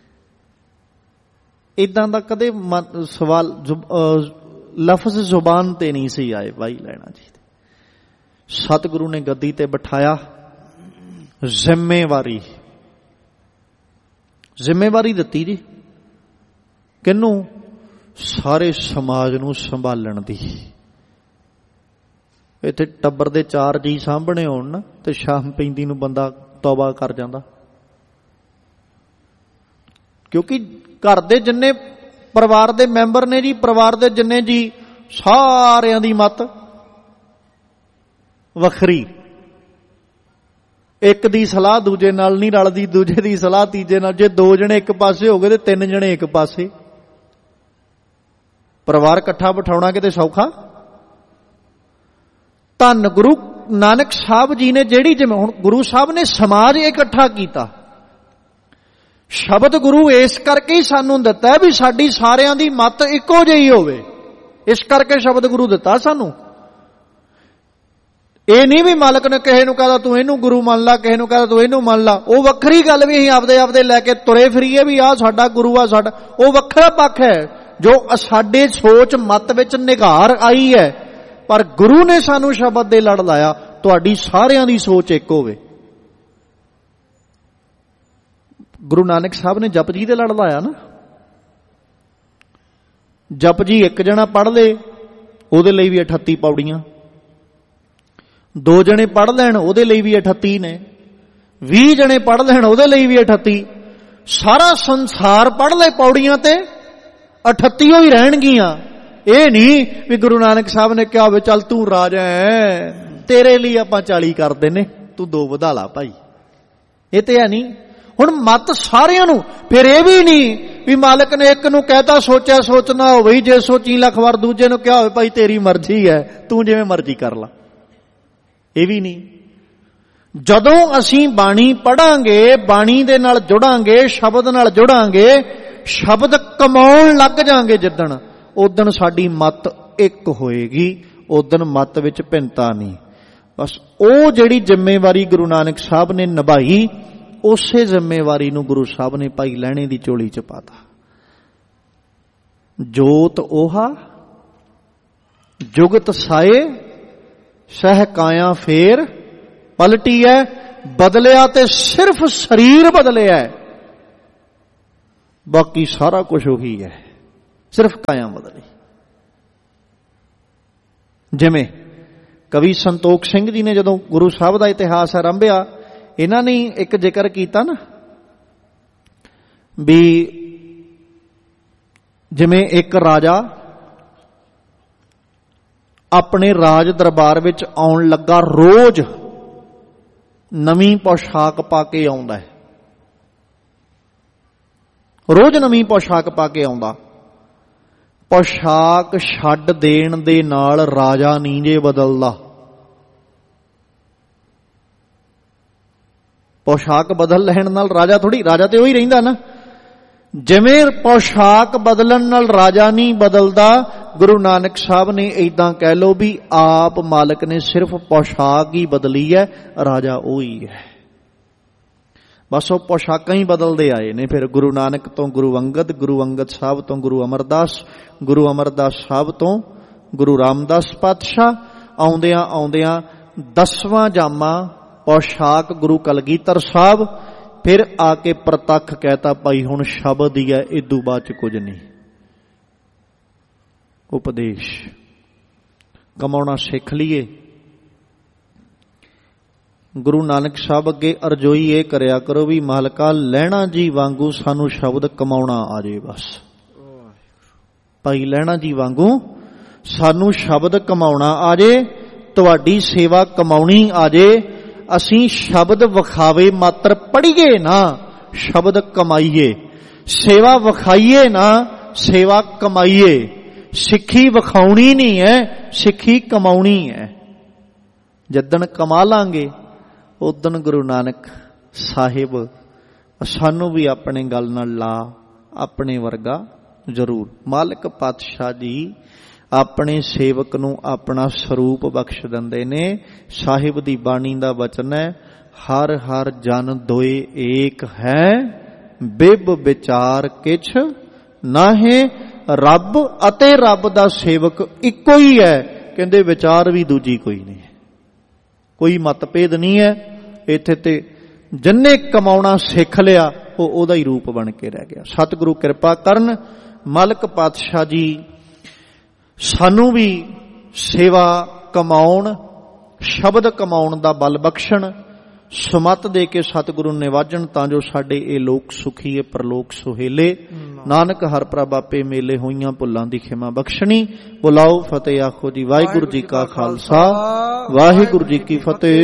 ਇਦਾਂ ਦਾ ਕਦੇ ਸਵਾਲ ਲਫ਼ਜ਼ ਜ਼ੁਬਾਨ ਤੇ ਨਹੀਂ ਸੀ ਆਏ ਭਾਈ ਲਹਿਣਾ ਜੀ ਦੇ। ਸਤਿਗੁਰੂ ਨੇ ਗੱਦੀ ਤੇ ਬਿਠਾਇਆ। ਜ਼ਿੰਮੇਵਾਰੀ ਜ਼ਿੰਮੇਵਾਰੀ ਦਿੱਤੀ ਜੀ। ਕਿਹਨੂੰ? ਸਾਰੇ ਸਮਾਜ ਨੂੰ ਸੰਭਾਲਣ ਦੀ। ਇੱਥੇ ਟੱਬਰ ਦੇ ਚਾਰ ਜੀ ਸਾਂਭਣੇ ਹੋਣ ਨਾ, ਤੇ ਸ਼ਾਮ ਪੈਂਦੀ ਨੂੰ ਬੰਦਾ ਤੌਬਾ ਕਰ ਜਾਂਦਾ। ਕਿਉਂਕਿ ਘਰ ਦੇ ਜਿੰਨੇ ਪਰਿਵਾਰ ਦੇ ਮੈਂਬਰ ਨੇ ਜੀ, ਪਰਿਵਾਰ ਦੇ ਜਿੰਨੇ ਜੀ, ਸਾਰਿਆਂ ਦੀ ਮੱਤ ਵੱਖਰੀ। ਇੱਕ ਦੀ ਸਲਾਹ ਦੂਜੇ ਨਾਲ ਨਹੀਂ ਰਲਦੀ, ਦੂਜੇ ਦੀ ਸਲਾਹ ਤੀਜੇ ਨਾਲ। ਜੇ ਦੋ ਜਣੇ ਇੱਕ ਪਾਸੇ ਹੋ ਗਏ ਤੇ ਤਿੰਨ ਜਣੇ ਇੱਕ ਪਾਸੇ। ਪਰਿਵਾਰ ਇਕੱਠਾ ਬਿਠਾਉਣਾ ਕਿਤੇ ਸੌਖਾ? ਧੰਨ ਗੁਰੂ ਨਾਨਕ ਸਾਹਿਬ ਜੀ ਨੇ ਜਿਹੜੀ, ਜਿਵੇਂ ਹੁਣ ਗੁਰੂ ਸਾਹਿਬ ਨੇ ਸਮਾਜ ਇਕੱਠਾ ਕੀਤਾ। ਸ਼ਬਦ ਗੁਰੂ ਇਸ ਕਰਕੇ ਹੀ ਸਾਨੂੰ ਦਿੱਤਾ ਵੀ ਸਾਡੀ ਸਾਰਿਆਂ ਦੀ ਮੱਤ ਇੱਕੋ ਜਿਹੀ ਹੋਵੇ। ਇਸ ਕਰਕੇ ਸ਼ਬਦ ਗੁਰੂ ਦਿੱਤਾ ਸਾਨੂੰ। ਇਹ ਨਹੀਂ ਵੀ ਮਾਲਕ ਨੇ ਕਿਸੇ ਨੂੰ ਕਹਦਾ ਤੂੰ ਇਹਨੂੰ ਗੁਰੂ ਮੰਨ ਲਾ, ਕਿਸੇ ਨੂੰ ਕਹਦਾ ਤੂੰ ਇਹਨੂੰ ਮੰਨ ਲਾ। ਉਹ ਵੱਖਰੀ ਗੱਲ ਵੀ ਅਸੀਂ ਆਪਦੇ ਆਪਦੇ ਲੈ ਕੇ ਤੁਰੇ ਫਿਰੀਏ ਵੀ ਆਹ ਸਾਡਾ ਗੁਰੂ ਆ ਸਾਡਾ, ਉਹ ਵੱਖਰਾ ਪੱਖ ਹੈ ਜੋ ਸਾਡੇ ਸੋਚ ਮਤ ਵਿੱਚ ਨਿਘਾਰ ਆਈ ਹੈ। ਪਰ ਗੁਰੂ ਨੇ ਸਾਨੂੰ ਸ਼ਬਦ ਦੇ ਲੜ ਲਾਇਆ, ਤੁਹਾਡੀ ਸਾਰਿਆਂ ਦੀ ਸੋਚ ਇੱਕ ਹੋਵੇ। ਗੁਰੂ ਨਾਨਕ ਸਾਹਿਬ ਨੇ ਜਪਜੀ ਦੇ ਲੜ ਲਾਇਆ ਨਾ। ਜਪਜੀ ਇੱਕ ਜਣਾ ਪੜ੍ਹ ਲੇ ਉਹਦੇ ਲਈ ਵੀ ਅਠੱਤੀ ਪੌੜੀਆਂ, ਦੋ ਜਣੇ ਪੜ੍ਹ ਲੈਣ ਉਹਦੇ ਲਈ ਵੀ ਅਠੱਤੀ ਨੇ, ਵੀਹ ਜਣੇ ਪੜ੍ਹ ਲੈਣ ਉਹਦੇ ਲਈ ਵੀ ਅਠੱਤੀ। ਸਾਰਾ ਸੰਸਾਰ ਪੜ੍ਹ ਲੈ ਪੌੜੀਆਂ ਤੇ ਅਠੱਤੀ ਹੀ ਰਹਿਣਗੀਆਂ। ਇਹ ਨਹੀਂ ਵੀ ਗੁਰੂ ਨਾਨਕ ਸਾਹਿਬ ਨੇ ਕਿਹਾ ਹੋਵੇ ਚੱਲ ਤੂੰ ਰਾਜਾ ਹੈ, ਤੇਰੇ ਲਈ ਆਪਾਂ ਚਾਲੀ ਕਰ ਦਿੰਨੇ, ਤੂੰ ਦੋ ਵਧਾ ਲਾ ਭਾਈ। ਇਹ ਤੇ ਹੈ ਨਹੀਂ। ਹੁਣ ਮਤ ਸਾਰਿਆਂ ਨੂੰ। ਫਿਰ ਇਹ ਵੀ ਨਹੀਂ ਵੀ ਮਾਲਕ ਨੇ ਇੱਕ ਨੂੰ ਕਹਿਤਾ ਸੋਚਿਆ ਸੋਚਣਾ ਹੋਵੇ, ਜੇ ਸੋਚੀ ਲੱਖ ਵਾਰ ਦੂਜੇ ਨੂੰ ਕਿਹਾ ਹੋਵੇ ਭਾਈ ਤੇਰੀ ਮਰਜ਼ੀ ਹੈ, ਤੂੰ ਜਿਵੇਂ ਮਰਜ਼ੀ ਕਰ ਲਾ। ਇਹ ਵੀ ਨਹੀਂ। ਜਦੋਂ ਅਸੀਂ ਬਾਣੀ ਪੜਾਂਗੇ, ਬਾਣੀ ਦੇ ਨਾਲ ਜੁੜਾਂਗੇ, ਸ਼ਬਦ ਨਾਲ ਜੁੜਾਂਗੇ, ਸ਼ਬਦ ਕਮਾਉਣ ਲੱਗ ਜਾਾਂਗੇ ਜਿੱਦਣ, ਉਦਣ ਸਾਡੀ ਮੱਤ ਇੱਕ ਹੋਏਗੀ, ਉਦਣ ਮੱਤ ਵਿੱਚ ਭਿੰਨਤਾ ਨਹੀਂ। ਬਸ ਉਹ ਜਿਹੜੀ ਜ਼ਿੰਮੇਵਾਰੀ ਗੁਰੂ ਨਾਨਕ ਸਾਹਿਬ ਨੇ ਨਿਭਾਈ, ਉਸੇ ਜ਼ਿੰਮੇਵਾਰੀ ਨੂੰ ਗੁਰੂ ਸਾਹਿਬ ਨੇ ਭਾਈ ਲਹਿਣੇ ਦੀ ਝੋਲੀ ਚ ਪਾਤਾ। ਜੋਤ ਓਹਾ ਜੁਗਤ ਸਾਏ, ਸਹਿ ਕਾਇਆ ਫੇਰ ਪਲਟੀ ਹੈ। ਬਦਲਿਆ ਤੇ ਸਿਰਫ ਸਰੀਰ ਬਦਲਿਆ, ਬਾਕੀ ਸਾਰਾ ਕੁਝ ਉਹੀ ਹੈ, ਸਿਰਫ ਕਾਇਆ ਬਦਲੀ। ਜਿਵੇਂ ਕਵੀ ਸੰਤੋਖ ਸਿੰਘ ਜੀ ਨੇ ਜਦੋਂ ਗੁਰੂ ਸਾਹਿਬ ਦਾ ਇਤਿਹਾਸ ਆਰੰਭਿਆ, ਇਹਨਾਂ ਨੇ ਇੱਕ ਜ਼ਿਕਰ ਕੀਤਾ ਨਾ ਵੀ ਜਿਵੇਂ ਇੱਕ ਰਾਜਾ ਆਪਣੇ ਰਾਜ ਦਰਬਾਰ ਵਿੱਚ ਆਉਣ ਲੱਗਾ ਰੋਜ਼ ਨਵੀਂ ਪੋਸ਼ਾਕ ਪਾ ਕੇ ਆਉਂਦਾ ਹੈ, ਰੋਜ਼ ਨਵੀਂ ਪੋਸ਼ਾਕ ਪਾ ਕੇ ਆਉਂਦਾ। ਪੋਸ਼ਾਕ ਛੱਡ ਦੇਣ ਦੇ ਨਾਲ ਰਾਜਾ ਨਹੀਂ ਜੇ ਬਦਲਦਾ। ਪੋਸ਼ਾਕ ਬਦਲ ਲੈਣ ਨਾਲ ਰਾਜਾ ਥੋੜੀ, ਰਾਜਾ ਤੇ ਉਹੀ ਰਹਿੰਦਾ ਨਾ। ਜਿਵੇਂ ਪੋਸ਼ਾਕ ਬਦਲਣ ਨਾਲ ਰਾਜਾ ਨਹੀਂ ਬਦਲਦਾ, ਗੁਰੂ ਨਾਨਕ ਸਾਹਿਬ ਨੇ ਏਦਾਂ ਕਹਿ ਲੋ ਵੀ ਆਪ ਮਾਲਕ ਨੇ ਸਿਰਫ ਪੋਸ਼ਾਕ ਹੀ ਬਦਲੀ ਹੈ, ਰਾਜਾ ਉਹੀ ਹੈ। ਬਸ ਉਹ ਪੋਸ਼ਾਕਾਂ ਹੀ ਬਦਲਦੇ ਆਏ ਨੇ। ਫਿਰ ਗੁਰੂ ਨਾਨਕ ਤੋਂ ਗੁਰੂ ਅੰਗਦ, ਗੁਰੂ ਅੰਗਦ ਸਾਹਿਬ ਤੋਂ ਗੁਰੂ ਅਮਰਦਾਸ, ਗੁਰੂ ਅਮਰਦਾਸ ਸਾਹਿਬ ਤੋਂ ਗੁਰੂ ਰਾਮਦਾਸ ਪਾਤਸ਼ਾਹ, ਆਉਂਦਿਆਂ ਆਉਂਦਿਆਂ ਦਸਵਾਂ ਜਾਮਾ ਪੋਸ਼ਾਕ ਗੁਰੂ ਕਲਗੀਧਰ ਸਾਹਿਬ। ਫਿਰ ਆ ਕੇ ਪ੍ਰਤੱਖ ਕਹਿਤਾ ਭਾਈ ਹੁਣ ਸ਼ਬਦ ਹੀ ਹੈ, ਇਦੋਂ ਬਾਅਦ ਚ ਕੁਝ ਨਹੀਂ। ਉਪਦੇਸ਼ ਕਮਾਉਣਾ ਸਿੱਖ ਲਈਏ। ਗੁਰੂ ਨਾਨਕ ਸਾਹਿਬ ਅੱਗੇ ਅਰਜ਼ੋਈ ਇਹ ਕਰਿਆ ਕਰੋ ਵੀ ਮਾਲਕਾ ਲਹਿਣਾ ਜੀ ਵਾਂਗੂ ਸਾਨੂੰ ਸ਼ਬਦ ਕਮਾਉਣਾ ਆ ਜੇ। ਬਸ ਭਾਈ ਲਹਿਣਾ ਜੀ ਵਾਂਗੂ ਸਾਨੂੰ ਸ਼ਬਦ ਕਮਾਉਣਾ ਆ ਜੇ, ਤੁਹਾਡੀ ਸੇਵਾ ਕਮਾਉਣੀ ਆ ਜੇ। ਅਸੀਂ ਸ਼ਬਦ ਵਿਖਾਵੇ ਮਾਤਰ ਪੜ੍ਹੀਏ ਨਾ, ਸ਼ਬਦ ਕਮਾਈਏ। ਸੇਵਾ ਵਿਖਾਈਏ ਨਾ, ਸੇਵਾ ਕਮਾਈਏ। ਸਿੱਖੀ ਵਿਖਾਉਣੀ ਨਹੀਂ ਹੈ, ਸਿੱਖੀ ਕਮਾਉਣੀ ਹੈ। ਜਦਣ ਕਮਾ ਲਾਂਗੇ ਉਦਣ ਗੁਰੂ ਨਾਨਕ ਸਾਹਿਬ ਸਾਨੂੰ ਵੀ ਆਪਣੇ ਗੱਲ ਨਾਲ ਲਾ, ਆਪਣੇ ਵਰਗਾ ਜ਼ਰੂਰ। ਮਾਲਕ ਪਾਤਸ਼ਾਹ ਜੀ ਆਪਣੇ ਸੇਵਕ ਨੂੰ ਆਪਣਾ ਸਰੂਪ ਬਖਸ਼ ਦਿੰਦੇ ਨੇ। ਸਾਹਿਬ ਦੀ ਬਾਣੀ ਦਾ ਵਚਨ ਹੈ, ਹਰ ਹਰ ਜਨ ਦੋਏ ਏਕ ਹੈ, ਬਿਬ ਵਿਚਾਰ ਕਿਛ ਨਾਹੇ। ਰੱਬ ਅਤੇ ਰੱਬ ਦਾ ਸੇਵਕ ਇੱਕੋ ਹੀ ਹੈ। ਕਹਿੰਦੇ ਵਿਚਾਰ ਵੀ ਦੂਜੀ ਕੋਈ ਨਹੀਂ, ਕੋਈ ਮਤਭੇਦ ਨਹੀਂ ਹੈ ਇੱਥੇ। ਤੇ ਜਿੰਨੇ ਕਮਾਉਣਾ ਸਿੱਖ ਲਿਆ ਉਹ ਉਹਦਾ ਹੀ ਰੂਪ ਬਣ ਕੇ ਰਹਿ ਗਿਆ। ਸਤਿਗੁਰੂ ਕਿਰਪਾ ਕਰਨ। ਮਾਲਕ ਪਾਤਸ਼ਾਹ ਜੀ ਸਾਨੂੰ ਵੀ ਸੇਵਾ ਕਮਾਉਣ, ਸ਼ਬਦ ਕਮਾਉਣ ਦਾ ਬਲ ਬਖਸ਼ਣ, ਸੁਮਤ ਦੇ ਕੇ ਸਤਿਗੁਰੂ ਨਿਵਾਜਣ, ਤਾਂ ਜੋ ਸਾਡੇ ਇਹ ਲੋਕ ਸੁਖੀਏ ਪਰਲੋਕ ਸੁਹੇਲੇ। ਨਾਨਕ ਹਰ ਪ੍ਰਭ ਆਪੇ ਮੇਲੇ, ਹੋਈਆਂ ਭੁੱਲਾਂ ਦੀ ਖਿਮਾ ਬਖਸ਼ਣੀ। ਬੁਲਾਓ ਫਤਿਹ ਆਖੋ ਜੀ। ਵਾਹਿਗੁਰੂ ਜੀ ਕਾ ਖਾਲਸਾ, ਵਾਹਿਗੁਰੂ ਜੀ ਕੀ ਫਤਿਹ।